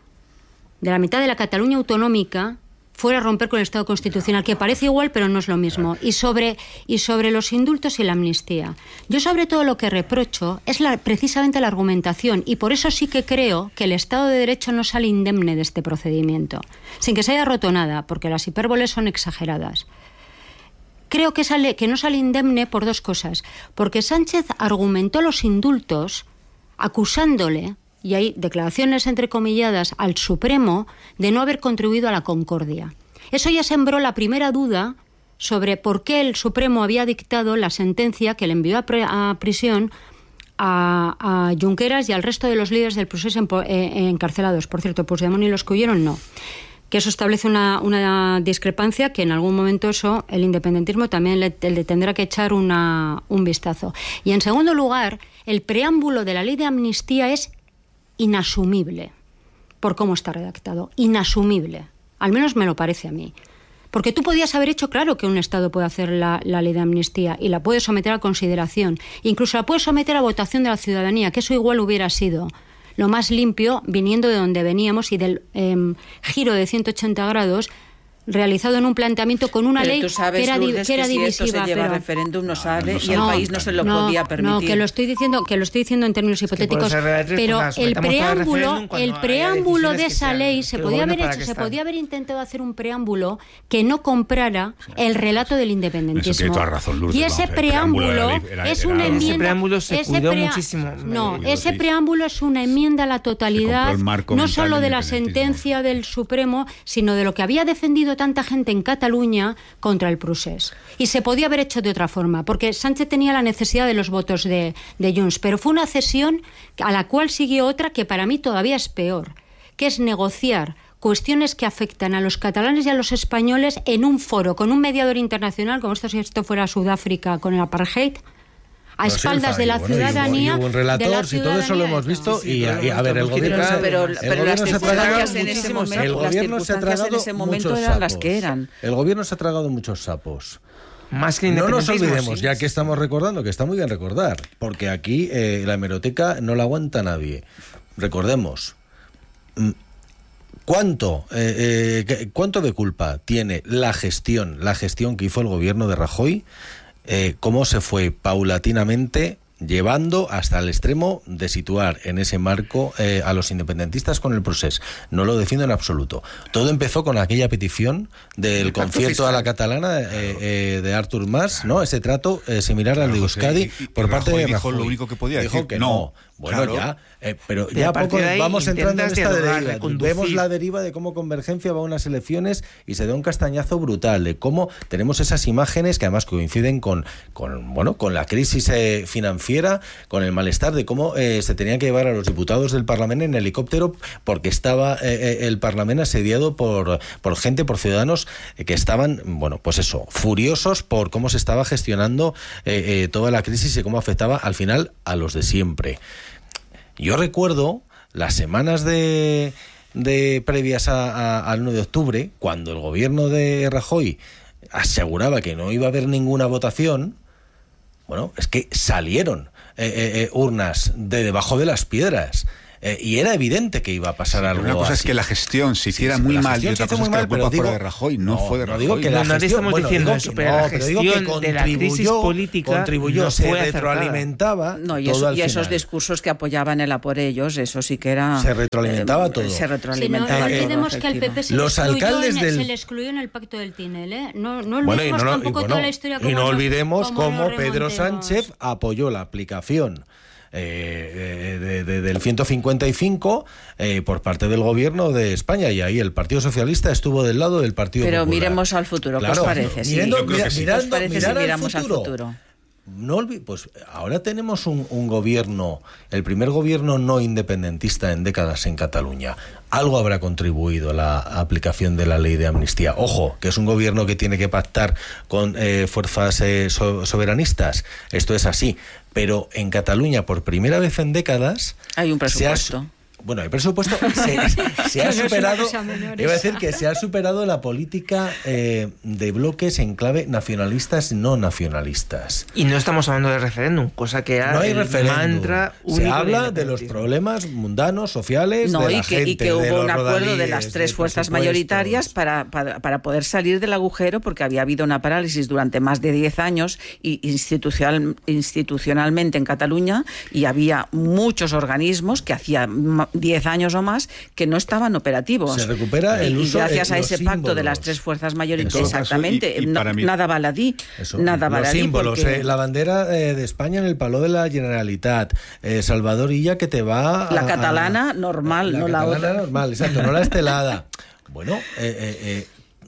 de la mitad de la Cataluña autonómica, fuera a romper con el Estado constitucional, que parece igual, pero no es lo mismo. Y sobre, y sobre los indultos y la amnistía. Yo sobre todo lo que reprocho es la, precisamente la argumentación, y por eso sí que creo que el Estado de Derecho no sale indemne de este procedimiento, sin que se haya roto nada, porque las hipérboles son exageradas. Creo que, sale, que no sale indemne por dos cosas. Porque Sánchez argumentó los indultos acusándole, y hay declaraciones entrecomilladas, al Supremo de no haber contribuido a la concordia. Eso ya sembró la primera duda sobre por qué el Supremo había dictado la sentencia que le envió a, pre- a prisión a, a Junqueras y al resto de los líderes del proceso en, eh, encarcelados. Por cierto, Puigdemont y los que huyeron, no. Que eso establece una, una discrepancia que en algún momento eso el independentismo también le, le tendrá que echar una, un vistazo. Y en segundo lugar, el preámbulo de la ley de amnistía es inasumible por cómo está redactado, inasumible, al menos me lo parece a mí, porque tú podías haber hecho claro que un Estado puede hacer la, la ley de amnistía y la puede someter a consideración, incluso la puede someter a votación de la ciudadanía, que eso igual hubiera sido lo más limpio viniendo de donde veníamos y del eh, giro de ciento ochenta grados realizado en un planteamiento con una pero ley tú sabes, que era, Lourdes, que era que si divisiva. esto se lleva pero... a referéndum no sale no, y el no, país no se lo no, podía permitir. No, que lo estoy diciendo, que lo estoy diciendo en términos hipotéticos, que pero pues, el preámbulo, el preámbulo de esa sean, ley se podía haber hecho, se podía haber intentado hacer un preámbulo que no comprara sí, el relato del independentismo. Toda razón, Lourdes, y ese vamos, preámbulo era, es era, una era, enmienda. Ese preámbulo se ese cuidó prea, muchísimo. No, me ese sí. preámbulo es una enmienda a la totalidad, no solo de la sentencia del Supremo, sino de lo que había defendido tanta gente en Cataluña contra el procés. Y se podía haber hecho de otra forma, porque Sánchez tenía la necesidad de los votos de, de Junts, pero fue una cesión a la cual siguió otra que para mí todavía es peor, que es negociar cuestiones que afectan a los catalanes y a los españoles en un foro, con un mediador internacional, como esto si esto fuera Sudáfrica con el apartheid, a no, espaldas sí, de la bueno, ciudadanía. Y hubo un relator, si todo eso lo hemos visto, y, y, y a ver, el gobierno se, pero, el pero gobierno las se ha tragado en ese momento, el gobierno se ha tragado en ese momento muchos eran sapos. las que eran. El gobierno se ha tragado muchos sapos. Más que no nos olvidemos, sí, ya sí. que estamos recordando, que está muy bien recordar, porque aquí eh, la hemeroteca no la aguanta nadie. Recordemos, ¿cuánto, eh, eh, ¿cuánto de culpa tiene la gestión, la gestión que hizo el gobierno de Rajoy? Eh, cómo se fue paulatinamente llevando hasta el extremo de situar en ese marco eh, a los independentistas con el procés. No lo defiendo en absoluto. Todo empezó con aquella petición del el concierto a la catalana eh, eh, de Artur Mas, ¿no? Ese trato eh, similar claro, al de Euskadi y, y, por y parte Rajoy de Rajoy. Dijo lo único que podía dijo decir. que no. no. Bueno, claro. ya, eh, pero de ya poco de vamos entrando en esta deriva. Reconducir. Vemos la deriva de cómo Convergencia va a unas elecciones y se da un castañazo brutal, de cómo tenemos esas imágenes que además coinciden con, con, bueno, con la crisis eh, financiera, con el malestar de cómo eh, se tenían que llevar a los diputados del Parlamento en helicóptero porque estaba eh, el Parlamento asediado por, por gente, por ciudadanos eh, que estaban, bueno, pues eso, furiosos por cómo se estaba gestionando eh, eh, toda la crisis y cómo afectaba al final a los de siempre. Yo recuerdo las semanas de, de previas a, a, al nueve de octubre, cuando el gobierno de Rajoy aseguraba que no iba a haber ninguna votación. Bueno, es que salieron eh, eh, urnas de debajo de las piedras. Eh, y era evidente que iba a pasar sí, algo una cosa así. Es que la gestión se hiciera sí, sí, muy la mal y otra cosa es que la culpa fuera de Rajoy, no, no fue de Rajoy. No digo que la no, gestión, estamos bueno, diciendo digo eso, que, pero no, la pero digo que gestión de la crisis política contribuyó, no se fue retroalimentaba no, y, todo eso, al y esos final. discursos que apoyaban el a por ellos, eso sí que era... Se retroalimentaba eh, todo. Se retroalimentaba sí, no, no todo, olvidemos que al P P se, Los le alcaldes en, del... se le excluyó en el pacto del Tinel, ¿eh? No, no olvidemos bueno, y no, tampoco y bueno, toda la historia. Y no nos, olvidemos cómo, cómo Pedro remontemos. Sánchez apoyó la aplicación Eh, de, de, del ciento cincuenta y cinco eh, por parte del gobierno de España, y ahí el Partido Socialista estuvo del lado del Partido Pero Popular. miremos al futuro, claro, ¿qué os parece? Sí. Mirando, mira, sí. mirando, ¿Os parece mirar si miramos al futuro? al futuro? No olvid- pues ahora tenemos un, un gobierno, el primer gobierno no independentista en décadas en Cataluña. Algo habrá contribuido la aplicación de la ley de amnistía. Ojo, que es un gobierno que tiene que pactar con eh, fuerzas eh, so- soberanistas. Esto es así. Pero en Cataluña, por primera vez en décadas... Hay un presupuesto. Se ha, bueno, el presupuesto se, se ha superado... Iba a decir que se ha superado la política eh, de bloques en clave nacionalistas no nacionalistas. Y no estamos hablando de referéndum, cosa que no hay referéndum. Mantra se habla de los problemas mundanos, sociales, no, de la y que, gente, y que hubo un acuerdo de las tres de fuerzas mayoritarias para, para, para poder salir del agujero, porque había habido una parálisis durante más de diez años y institucional, institucionalmente en Cataluña, y había muchos organismos que hacían diez años o más que no estaban operativos. Se recupera el y, uso y gracias de a los ese símbolos. Pacto de las tres fuerzas mayoritarias, exactamente, y, y no, mí, nada baladí. Eso, nada los baladí símbolos, porque... eh, la bandera eh, de España en el palo de la Generalitat, eh, Salvador Illa que te va... La a, catalana a, normal, la no catalana la otra. normal, exacto, no la estelada. Bueno, eh, eh, eh,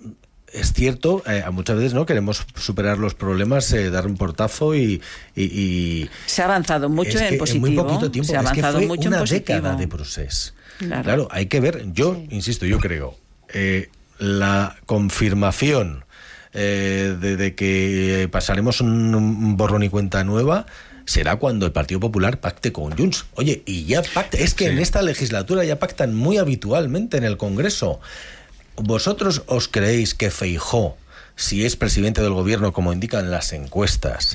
es cierto, eh, muchas veces no queremos superar los problemas, eh, dar un portazo y, y, y... Se ha avanzado mucho en positivo. En muy poquito tiempo, se ha avanzado es que fue mucho una en positivo. década de proceso. Claro. claro, hay que ver, yo sí. insisto, yo creo, eh, la confirmación eh, de, de que pasaremos un, un borrón y cuenta nueva será cuando el Partido Popular pacte con Junts. Oye, y ya pacta, es que sí. en esta legislatura ya pactan muy habitualmente en el Congreso. ¿Vosotros os creéis que Feijóo, si es presidente del gobierno como indican las encuestas,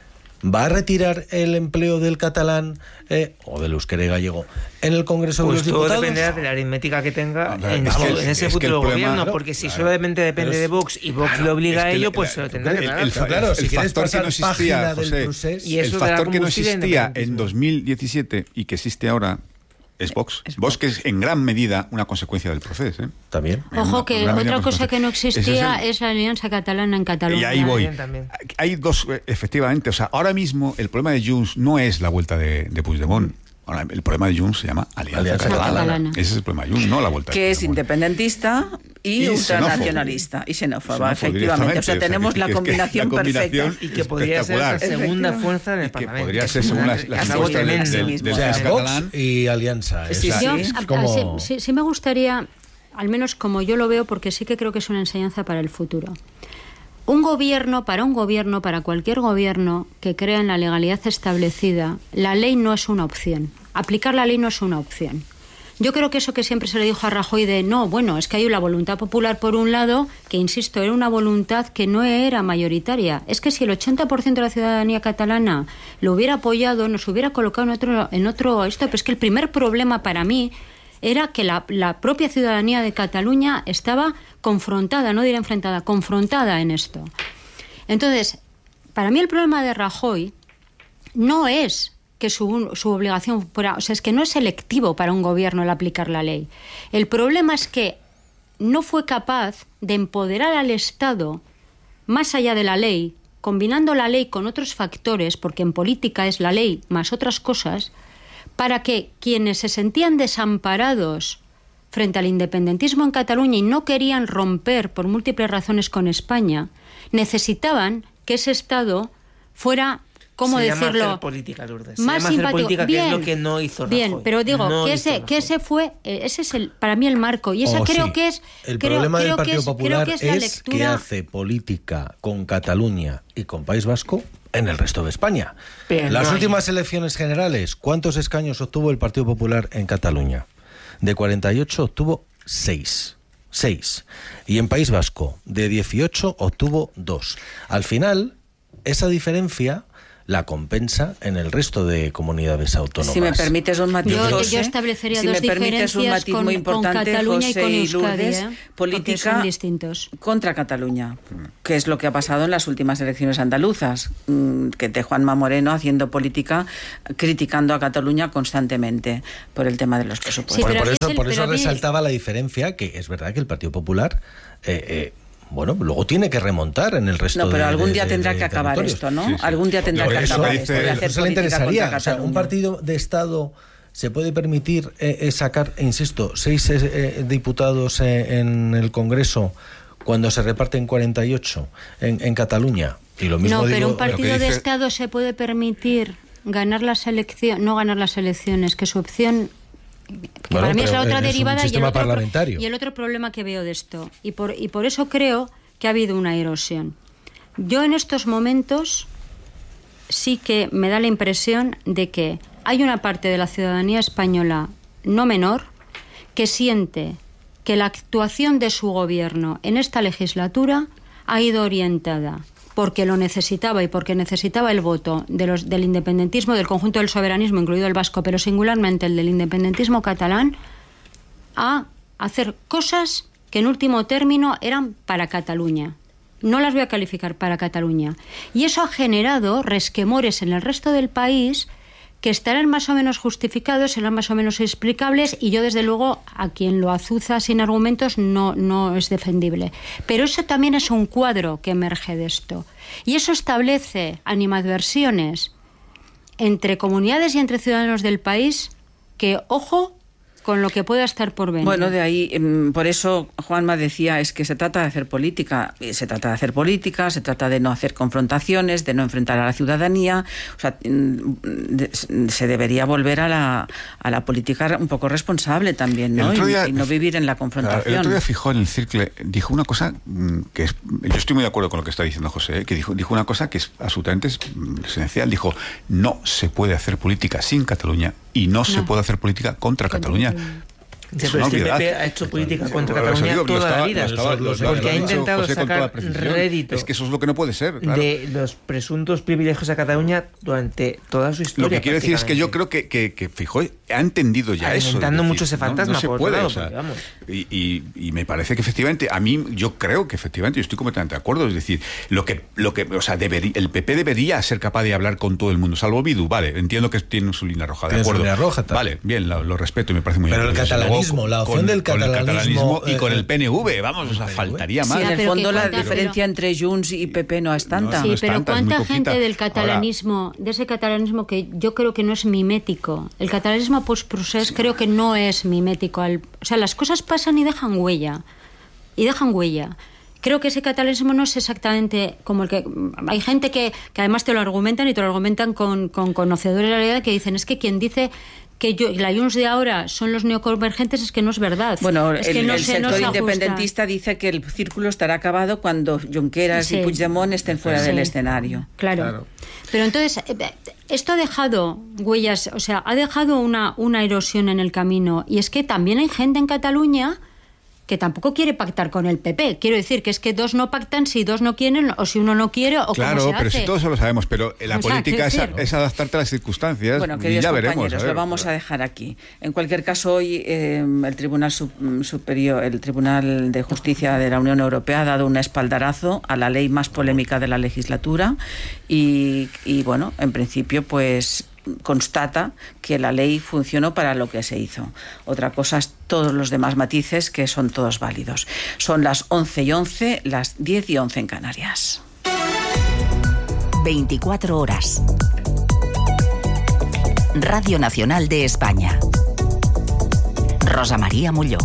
va a retirar el empleo del catalán eh, o del euskera y gallego en el Congreso pues de los Diputados? Todo dependerá de la aritmética que tenga ver, en, es su, que, en ese es futuro problema, gobierno, claro, porque si claro, solamente depende es, de Vox y Vox claro, le obliga es que a ello, la, pues se lo tendrá que el, pagar. el, claro, el si factor que no existía, José, procés, y eso el factor que no existía en dos mil diecisiete y que existe ahora es Vox. Es Vox, que es en gran medida una consecuencia del proceso. ¿eh? También. Ojo, que una, otra cosa que no existía es, el... es la alianza catalana en Cataluña. Y ahí voy. También, también. Hay dos, efectivamente. O sea, ahora mismo el problema de Junts no es la vuelta de, de Puigdemont. Ahora, el problema de Junts se llama Alianza, Alianza Catalana. Catalana. Ese es el problema de Junts, no la vuelta que de es independentista y, y ultranacionalista y xenófoba, efectivamente. O sea, tenemos o sea, la, combinación la combinación perfecta. Y que podría ser la segunda fuerza en el y que Parlamento. podría ser según las, las fuerzas del, del, del, del, o sea, Vox y Alianza. Sí, esa, sí. Yo, es a, como... a, sí, sí me gustaría, al menos como yo lo veo, porque sí que creo que es una enseñanza para el futuro. Un gobierno, para un gobierno, para cualquier gobierno que crea en la legalidad establecida, la ley no es una opción. Aplicar la ley no es una opción. Yo creo que eso que siempre se le dijo a Rajoy de no, bueno, es que hay la voluntad popular por un lado, que insisto, era una voluntad que no era mayoritaria. Es que si el ochenta por ciento de la ciudadanía catalana lo hubiera apoyado, nos hubiera colocado en otro, en otro esto, pero es que el primer problema para mí era que la, la propia ciudadanía de Cataluña estaba confrontada, no diré enfrentada, confrontada en esto. Entonces, para mí el problema de Rajoy no es que su, su obligación fuera, o sea, es que no es selectivo para un gobierno el aplicar la ley. El problema es que no fue capaz de empoderar al Estado más allá de la ley, combinando la ley con otros factores, porque en política es la ley más otras cosas, para que quienes se sentían desamparados frente al independentismo en Cataluña y no querían romper por múltiples razones con España, necesitaban que ese Estado fuera, ¿cómo se decirlo? Llama hacer política, Lourdes. Se más llama simpático. Hacer política, bien, que es lo que no hizo Rajoy. Bien, pero digo no que ese que ese fue ese es el para mí el marco y esa oh, creo sí. que es el creo, problema creo del Partido que es, Popular creo que es, la es lectura... que hace política con Cataluña y con País Vasco en el resto de España. Pero Las no últimas elecciones generales, ¿cuántos escaños obtuvo el Partido Popular en Cataluña? De cuarenta y ocho obtuvo seis. seis. Y en País Vasco, de dieciocho obtuvo dos. Al final, esa diferencia la compensa en el resto de comunidades autónomas. Si me permites un matiz, yo, José, yo establecería si dos me permites un diferencias matiz con, muy importante, con Cataluña José y con y Euskadi, Lourdes, ¿eh? política son distintos. Contra Cataluña, que es lo que ha pasado en las últimas elecciones andaluzas, que de Juanma Moreno haciendo política, criticando a Cataluña constantemente por el tema de los presupuestos. Sí, bueno, pero por eso, el, por eso pero resaltaba la diferencia, que es verdad que el Partido Popular... Eh, eh, Bueno, luego tiene que remontar en el resto de... No, pero de, algún día de, tendrá de que acabar territorios. esto, ¿no? Sí, sí. Algún día tendrá Por que eso acabar dice- esto de hacer Eso le política interesaría. contra O sea, un Cataluña. partido de Estado se puede permitir eh, eh, sacar, insisto, seis eh, diputados eh, en el Congreso cuando se reparten cuarenta y ocho en, en Cataluña. Y lo mismo no, digo, pero un lo que partido dice- de Estado se puede permitir ganar las elecciones, no ganar las elecciones, que su opción... Que Bueno, para mí es la pero otra es un derivada y el, sistema otro, pro- parlamentario. y el otro problema que veo de esto. Y por, y por eso creo que ha habido una erosión. Yo en estos momentos sí que me da la impresión de que hay una parte de la ciudadanía española no menor que siente que la actuación de su gobierno en esta legislatura ha ido orientada porque lo necesitaba y porque necesitaba el voto de los, del independentismo, del conjunto del soberanismo, incluido el vasco, pero singularmente el del independentismo catalán, a hacer cosas que en último término eran para Cataluña. No las voy a calificar para Cataluña. Y eso ha generado resquemores en el resto del país que estarán más o menos justificados, serán más o menos explicables, y yo desde luego a quien lo azuza sin argumentos no, no es defendible. Pero eso también es un cuadro que emerge de esto. Y eso establece animadversiones entre comunidades y entre ciudadanos del país que, ojo, con lo que pueda estar por venir. Bueno, de ahí, por eso Juanma decía, es que se trata de hacer política, se trata de hacer política, se trata de no hacer confrontaciones, de no enfrentar a la ciudadanía, o sea, se debería volver a la, a la política un poco responsable también, ¿no? Y, día, y no vivir en la confrontación. Claro, el otro día Fijó en el Circle, dijo una cosa que es, yo estoy muy de acuerdo con lo que está diciendo José, ¿eh? que dijo, dijo una cosa que es absolutamente esencial, dijo, no se puede hacer política sin Cataluña y no, no. se puede hacer política contra, contra Cataluña. Es una este P P ha hecho política contra Cataluña digo, toda estaba, la vida estaba, lo, lo, porque lo, ha intentado José sacar rédito es que eso es lo que no puede ser, claro. de los presuntos privilegios a Cataluña durante toda su historia. Lo que quiero decir es que yo creo que, que, que Fijó ha entendido ya eso. Alimentando mucho ese fantasma, no, no se por puede, lado, o sea, porque, vamos. Y, y, y me parece que efectivamente, a mí, yo creo que efectivamente, yo estoy completamente de acuerdo, es decir, lo que, lo que o sea, debería, el P P debería ser capaz de hablar con todo el mundo, salvo Bildu, vale, entiendo que tiene su línea roja, de acuerdo. Línea roja, vale, bien, lo, lo respeto y me parece muy Pero el catalanismo, luego, la opción con, del con catalanismo, el catalanismo y con eh, el P N V, vamos, o sea, faltaría más. Sí, en el fondo la cuenta, diferencia pero... entre Junts y P P no es tanta. Sí, no es pero tanta, cuánta es muy gente poquita. del catalanismo, Ahora, de ese catalanismo que yo creo que no es mimético. El catalanismo post-procés sí. creo que no es mimético. Al, o sea, las cosas pasan y dejan huella. Y dejan huella. Creo que ese catalanismo no es exactamente como el que... Hay gente que, que además te lo argumentan y te lo argumentan con, con conocedores de la realidad, que dicen, es que quien dice que yo, la Junts de ahora son los neoconvergentes es que no es verdad. Bueno, es el, que no el se, sector no se independentista dice que el círculo estará acabado cuando Junqueras sí. y Puigdemont estén fuera sí. del escenario. Claro. claro. Pero entonces, esto ha dejado huellas, o sea, ha dejado una, una erosión en el camino. Y es que también hay gente en Cataluña que tampoco quiere pactar con el P P. Quiero decir que es que dos no pactan si dos no quieren o si uno no quiere o claro, cómo se pero hace. si todos eso lo sabemos, pero la o política sea, es, es adaptarte a las circunstancias. Bueno, y queridos ya compañeros, veremos, a ver, lo vamos pero... a dejar aquí. En cualquier caso, hoy eh, el Tribunal Superior, el Tribunal de Justicia de la Unión Europea ha dado un espaldarazo a la ley más polémica de la legislatura y, y bueno, en principio, pues constata que la ley funcionó para lo que se hizo. Otra cosa es todos los demás matices, que son todos válidos. Son las once y once, las diez y once en Canarias. veinticuatro horas. Radio Nacional de España. Rosa María Molló.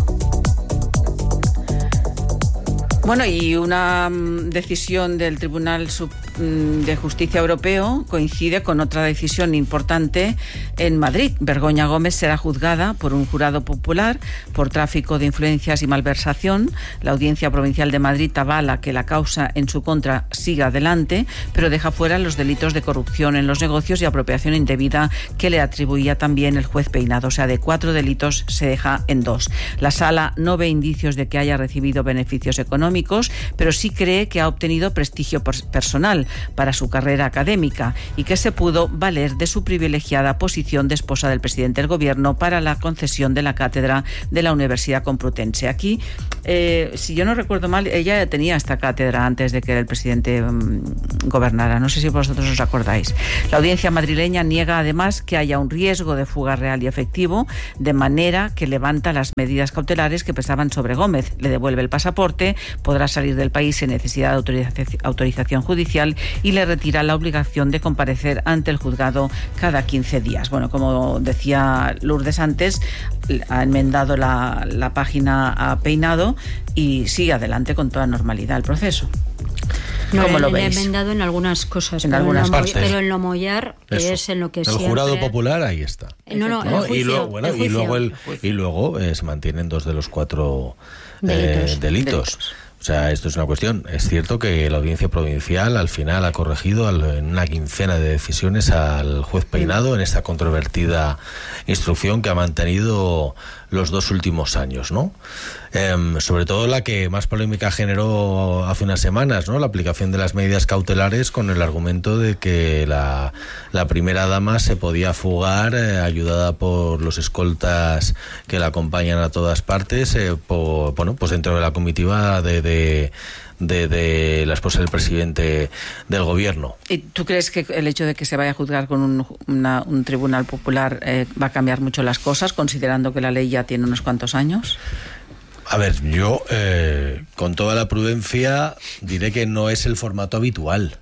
Bueno, y una um, decisión del Tribunal Sub, um, de Justicia Europeo coincide con otra decisión importante en Madrid. Begoña Gómez será juzgada por un jurado popular por tráfico de influencias y malversación. La Audiencia Provincial de Madrid avala que la causa en su contra siga adelante, pero deja fuera los delitos de corrupción en los negocios y apropiación indebida que le atribuía también el juez Peinado. O sea, de cuatro delitos se deja en dos. La Sala no ve indicios de que haya recibido beneficios económicos, pero sí cree que ha obtenido prestigio personal para su carrera académica y que se pudo valer de su privilegiada posición de esposa del presidente del Gobierno para la concesión de la cátedra de la Universidad Complutense. Aquí, eh, si yo no recuerdo mal, ella tenía esta cátedra antes de que el presidente um, gobernara. No sé si vosotros os acordáis. La audiencia madrileña niega además que haya un riesgo de fuga real y efectivo, de manera que levanta las medidas cautelares que pesaban sobre Gómez. Le devuelve el pasaporte, podrá salir del país sin necesidad de autorización, autorización judicial y le retira la obligación de comparecer ante el juzgado cada quince días. Bueno, como decía Lourdes antes, ha enmendado la, la página a Peinado y sigue adelante con toda normalidad el proceso. No, ¿Cómo le, lo le veis? he enmendado en algunas cosas, en pero, algunas en lo, partes. pero en lo mollar, que Eso. es en lo que el siempre... jurado popular, ahí está. No, no, ¿no? el juicio, y luego, bueno, el y luego, el, juicio. y luego eh, se mantienen dos de los cuatro eh, Delitos. delitos. Delitos. O sea, esto es una cuestión. Es cierto que la Audiencia Provincial al final ha corregido al- en una quincena de decisiones al juez Peinado en esta controvertida instrucción que ha mantenido los dos últimos años, ¿no? Em, sobre todo la que más polémica generó hace unas semanas, ¿no? La aplicación de las medidas cautelares con el argumento de que la, la primera dama se podía fugar eh, ayudada por los escoltas que la acompañan a todas partes, eh, por, bueno, pues dentro de la comitiva de, de De, de la esposa del presidente del gobierno. ¿Y tú crees que el hecho de que se vaya a juzgar con un, una, un tribunal popular eh, va a cambiar mucho las cosas, considerando que la ley ya tiene unos cuantos años? A ver, yo eh, con toda la prudencia diré que no es el formato habitual.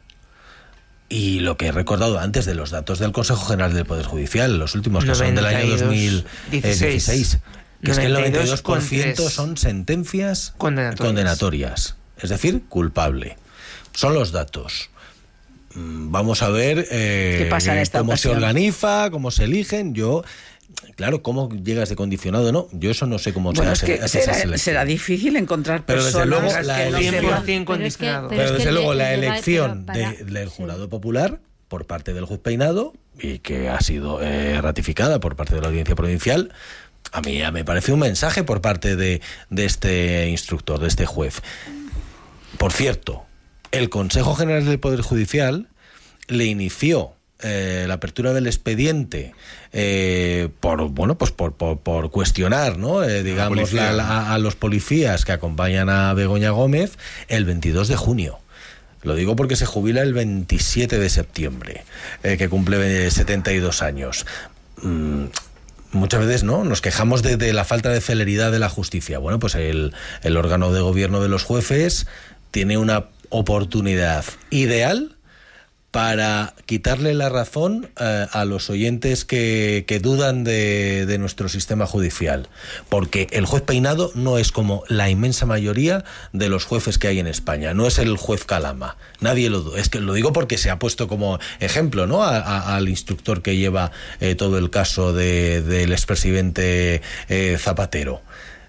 Y lo que he recordado antes de los datos del Consejo General del Poder Judicial, los últimos que son del año dos mil dieciséis, que es que el noventa y dos por ciento son sentencias condenatorias. condenatorias. Es decir, culpable. Son los datos. Vamos a ver eh, ¿Qué pasa en esta cómo ocasión? se organiza, cómo se eligen. Yo, claro, cómo llegas de condicionado, ¿no? Yo eso no sé cómo Bueno, es se que hace esa será, selección. será difícil encontrar Pero desde personas luego que la no elección- sepan- cien por ciento Pero es que- condicionado. pero Pero es que desde el luego de- la el debate, elección pero para- de- del jurado popular por parte del juez Peinado y que ha sido eh, ratificada por parte de la Audiencia Provincial, a mí ya me parece un mensaje por parte de, de este instructor, de este juez. Por cierto, el Consejo General del Poder Judicial le inició eh, la apertura del expediente eh, por bueno pues por, por, por cuestionar, ¿no? Eh, digamos policía. la- la- a los policías que acompañan a Begoña Gómez el veintidós de junio. Lo digo porque se jubila el veintisiete de septiembre, eh, que cumple setenta y dos años. Mm, muchas veces no nos quejamos de, de la falta de celeridad de la justicia. Bueno, pues el, el órgano de gobierno de los jueces tiene una oportunidad ideal para quitarle la razón eh, a los oyentes que, que dudan de, de nuestro sistema judicial. Porque el juez Peinado no es como la inmensa mayoría de los jueces que hay en España. No es el juez Calama. Nadie lo duda. Es que lo digo porque se ha puesto como ejemplo, ¿no? A, a, al instructor que lleva eh, todo el caso de, del expresidente eh, Zapatero.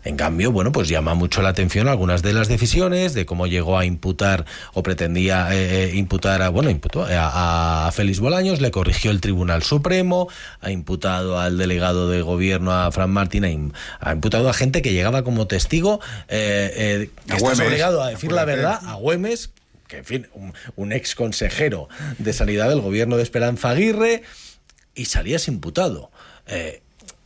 En cambio, bueno, pues llama mucho la atención algunas de las decisiones, de cómo llegó a imputar o pretendía eh, imputar a, bueno, imputó a, a Félix Bolaños, le corrigió el Tribunal Supremo, ha imputado al delegado de gobierno, a Fran Martín, ha, ha imputado a gente que llegaba como testigo, eh, eh, que estás obligado a decir la verdad, a Güemes, que en fin, un, un ex consejero de Sanidad del gobierno de Esperanza Aguirre, y salías imputado. Eh,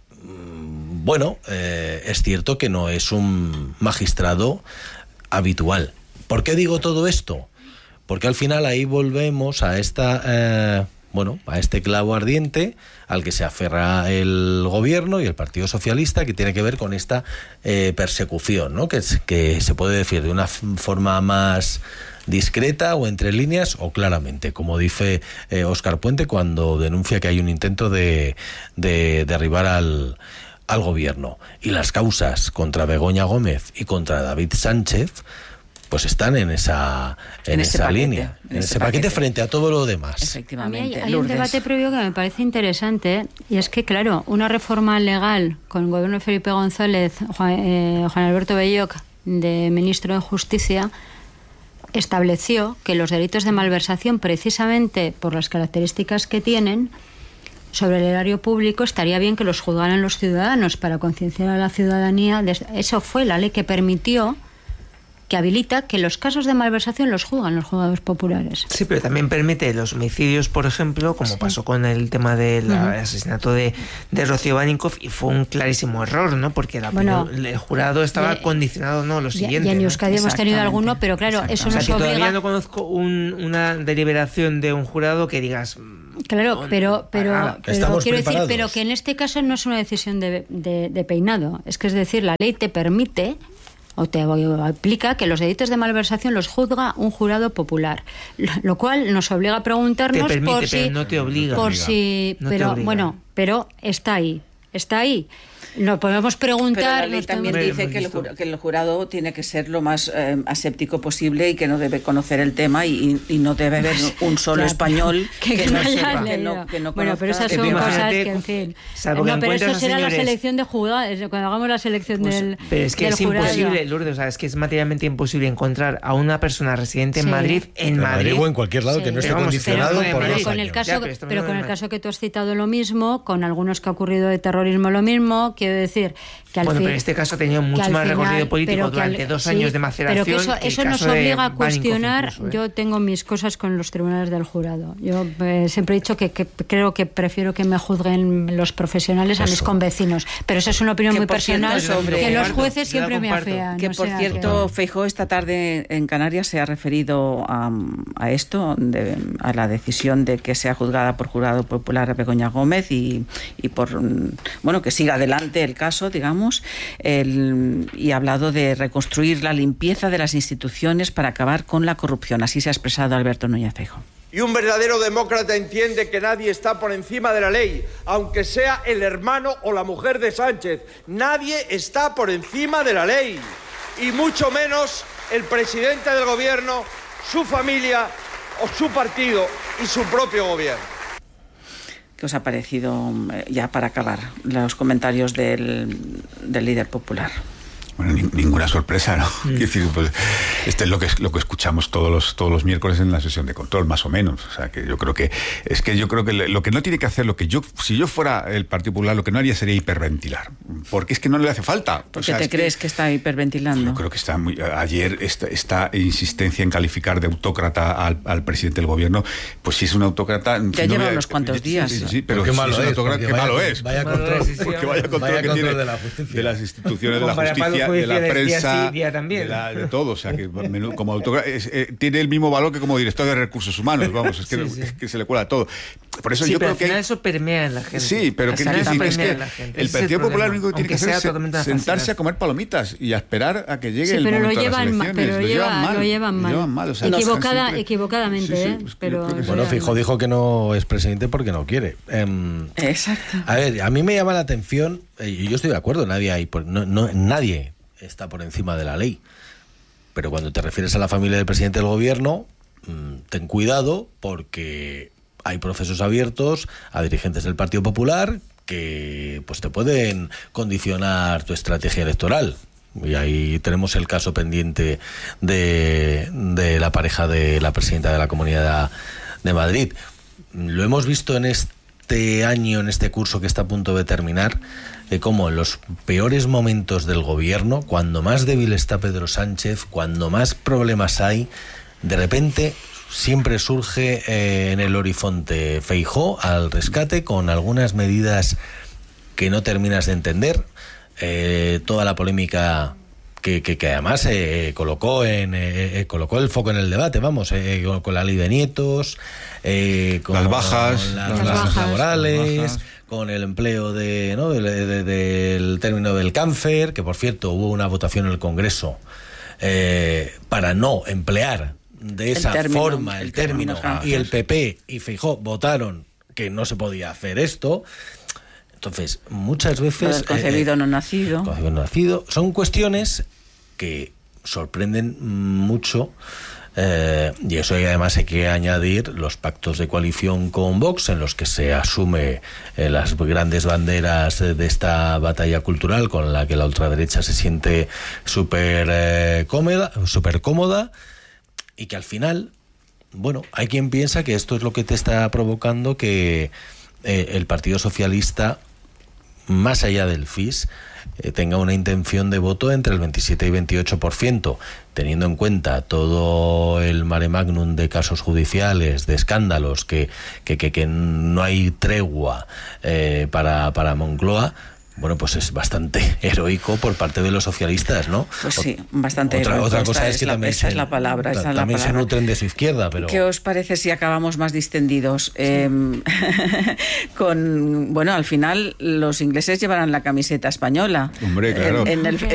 Bueno, eh, es cierto que no es un magistrado habitual. ¿Por qué digo todo esto? Porque al final ahí volvemos a esta, eh, bueno, a este clavo ardiente al que se aferra el gobierno y el Partido Socialista, que tiene que ver con esta eh, persecución, ¿no? Que, que se puede decir de una forma más discreta o entre líneas o claramente, como dice eh, Óscar Puente cuando denuncia que hay un intento de, de derribar al, al gobierno. Y las causas contra Begoña Gómez y contra David Sánchez pues están en esa en, en esa paquete, línea, en, en ese, ese paquete, paquete frente a todo lo demás. Efectivamente. A mí hay, hay un debate previo que me parece interesante, y es que, claro, una reforma legal con el gobierno de Felipe González, Juan, eh, Juan Alberto Belloc, de ministro de Justicia, estableció que los delitos de malversación, precisamente por las características que tienen sobre el erario público, estaría bien que los juzgaran los ciudadanos para concienciar a la ciudadanía. Eso fue la ley que permitió, que habilita que los casos de malversación los juzgan los juzgados populares. Sí, pero también permite los homicidios, por ejemplo, como sí. pasó con el tema del uh-huh. asesinato de, de Rocío Baninkoff, y fue un clarísimo error, ¿no? Porque la, bueno, el jurado estaba de, condicionado, no, lo siguiente. Y en Euskadi ¿no? hemos tenido alguno, pero claro, eso nos o sea, obliga... Todavía no conozco un, una deliberación de un jurado que digas... Claro, no, pero, pero, pero quiero preparados. decir, pero que en este caso no es una decisión de, de, de peinado. Es que es decir, la ley te permite... o te aplica que los delitos de malversación los juzga un jurado popular, lo cual nos obliga a preguntarnos te permite, por si, pero no te obliga, por obliga. si, no pero bueno, pero está ahí, está ahí. Nos podemos preguntar. Pero la ley también dice que el, jurado, que el jurado tiene que ser lo más eh, aséptico posible y que no debe conocer el tema y, y no debe haber un solo claro, español que, que, que, no sepa, que, no, que no bueno, conozca. pero esas son cosas que, en fin. No, que pero eso será señores, la selección de jurados, cuando hagamos la selección pues, del Pero es que del es jurado. imposible, Lourdes, o sea, es que es materialmente imposible encontrar a una persona residente sí. en Madrid, en, en Madrid, Madrid o en cualquier lado sí. que no esté condicionado pero, por pero los con años. el caso, ya, pero pero con el caso que tú has citado lo mismo, con algunos que ha ocurrido de terrorismo lo mismo, quiero decir que al bueno, fin, pero en este caso ha tenido mucho más final, recorrido político durante al, dos sí, años de maceración. Pero que eso, que eso el nos caso obliga a Baninkoff cuestionar. Incluso, ¿eh? Yo tengo mis cosas con los tribunales del jurado. Yo eh, siempre he dicho que, que creo que prefiero que me juzguen los profesionales eso. a mis convecinos. Pero eso es una opinión que muy personal. Cierto, sobre, que los jueces siempre me afean. Que no por sea cierto, que... Feijóo esta tarde en Canarias se ha referido a, a esto, de, a la decisión de que sea juzgada por jurado popular a Begoña Gómez y, y por bueno que siga adelante el caso, digamos. El, y ha hablado de reconstruir la limpieza de las instituciones para acabar con la corrupción. Así se ha expresado Alberto Núñez Feijóo. Y un verdadero demócrata entiende que nadie está por encima de la ley, aunque sea el hermano o la mujer de Sánchez. Nadie está por encima de la ley, y mucho menos el presidente del gobierno, su familia o su partido y su propio gobierno. ¿Qué os ha parecido, ya para acabar, los comentarios del, del líder popular? Bueno, ni, ninguna sorpresa, ¿no? Mm. Quiero decir, pues, este es lo que lo que escuchamos todos los todos los miércoles en la sesión de control, más o menos. O sea, que yo creo que es que yo creo que lo que no tiene que hacer, lo que yo si yo fuera el Partido Popular, lo que no haría sería hiperventilar, porque es que no le hace falta. ¿Por qué te crees que, que está hiperventilando? Yo creo que está muy ayer esta, esta insistencia en calificar de autócrata al, al presidente del gobierno, pues si es un autócrata. Ya si lleva no unos cuantos días. Sí, sí, sí, pero qué malo si es, es, autócrata, qué vaya, malo es. Vaya control, porque vaya control, vaya que control tiene de la justicia, de las instituciones de la justicia, de la prensa, día también. De, la, de todo, o sea que como autógrafo es, eh, tiene el mismo valor que como director de recursos humanos, vamos, es que, sí, sí. Es que se le cuela todo. Por eso sí, yo pero creo al final que eso permea en la gente. Sí, pero que, que, sí, que es que el Partido Popular lo único que tiene que hacer es sentarse a comer palomitas y a esperar a que llegue sí, el momento de las elecciones. Pero lo, lleva, llevan mal, lo llevan mal. Lo llevan mal, o sea, Equivocada, siempre... equivocadamente, sí, sí, ¿eh? Pues pero bueno, Feijóo dijo que no es presidente porque no quiere. Um, Exacto. A ver, a mí me llama la atención, y yo estoy de acuerdo, nadie hay, no, no, nadie está por encima de la ley. Pero cuando te refieres a la familia del presidente del gobierno, ten cuidado porque hay procesos abiertos a dirigentes del Partido Popular que pues te pueden condicionar tu estrategia electoral. Y ahí tenemos el caso pendiente de, de la pareja de la presidenta de la Comunidad de Madrid. Lo hemos visto en este año, en este curso que está a punto de terminar, de cómo en los peores momentos del gobierno, cuando más débil está Pedro Sánchez, cuando más problemas hay, de repente siempre surge eh, en el horizonte Feijóo al rescate con algunas medidas que no terminas de entender. Eh, toda la polémica que, que, que además eh, colocó en eh, colocó el foco en el debate, vamos, eh, con, con la ley de nietos, eh, con las bajas, las, las las bajas laborales, las bajas. Con el empleo de, ¿no? de, de, de, del término del cáncer, que por cierto hubo una votación en el Congreso eh, para no emplear de esa el término, forma el, el término, término y el P P y Feijóo votaron que no se podía hacer esto. Entonces, muchas veces... El concebido eh, no nacido. Concebido no nacido. Son cuestiones que sorprenden mucho, eh, y eso además hay que añadir los pactos de coalición con Vox, en los que se asume eh, las grandes banderas de esta batalla cultural con la que la ultraderecha se siente súper eh, cómoda, súper cómoda, y que al final, bueno, hay quien piensa que esto es lo que te está provocando que eh, el Partido Socialista, más allá del F I S, eh, tenga una intención de voto entre el veintisiete y veintiocho por ciento, teniendo en cuenta todo el mare magnum de casos judiciales, de escándalos, que, que, que, que no hay tregua eh, para, para Moncloa. Bueno, pues es bastante heroico por parte de los socialistas, ¿no? Pues sí, bastante otra, heroico. Otra cosa esta es que es la, también, esa se, es la palabra, esa también es la palabra. se nutren de su izquierda, pero... ¿Qué os parece si acabamos más distendidos? Sí. Eh, con, bueno, al final los ingleses llevarán la camiseta española. Hombre, claro. En, en, el,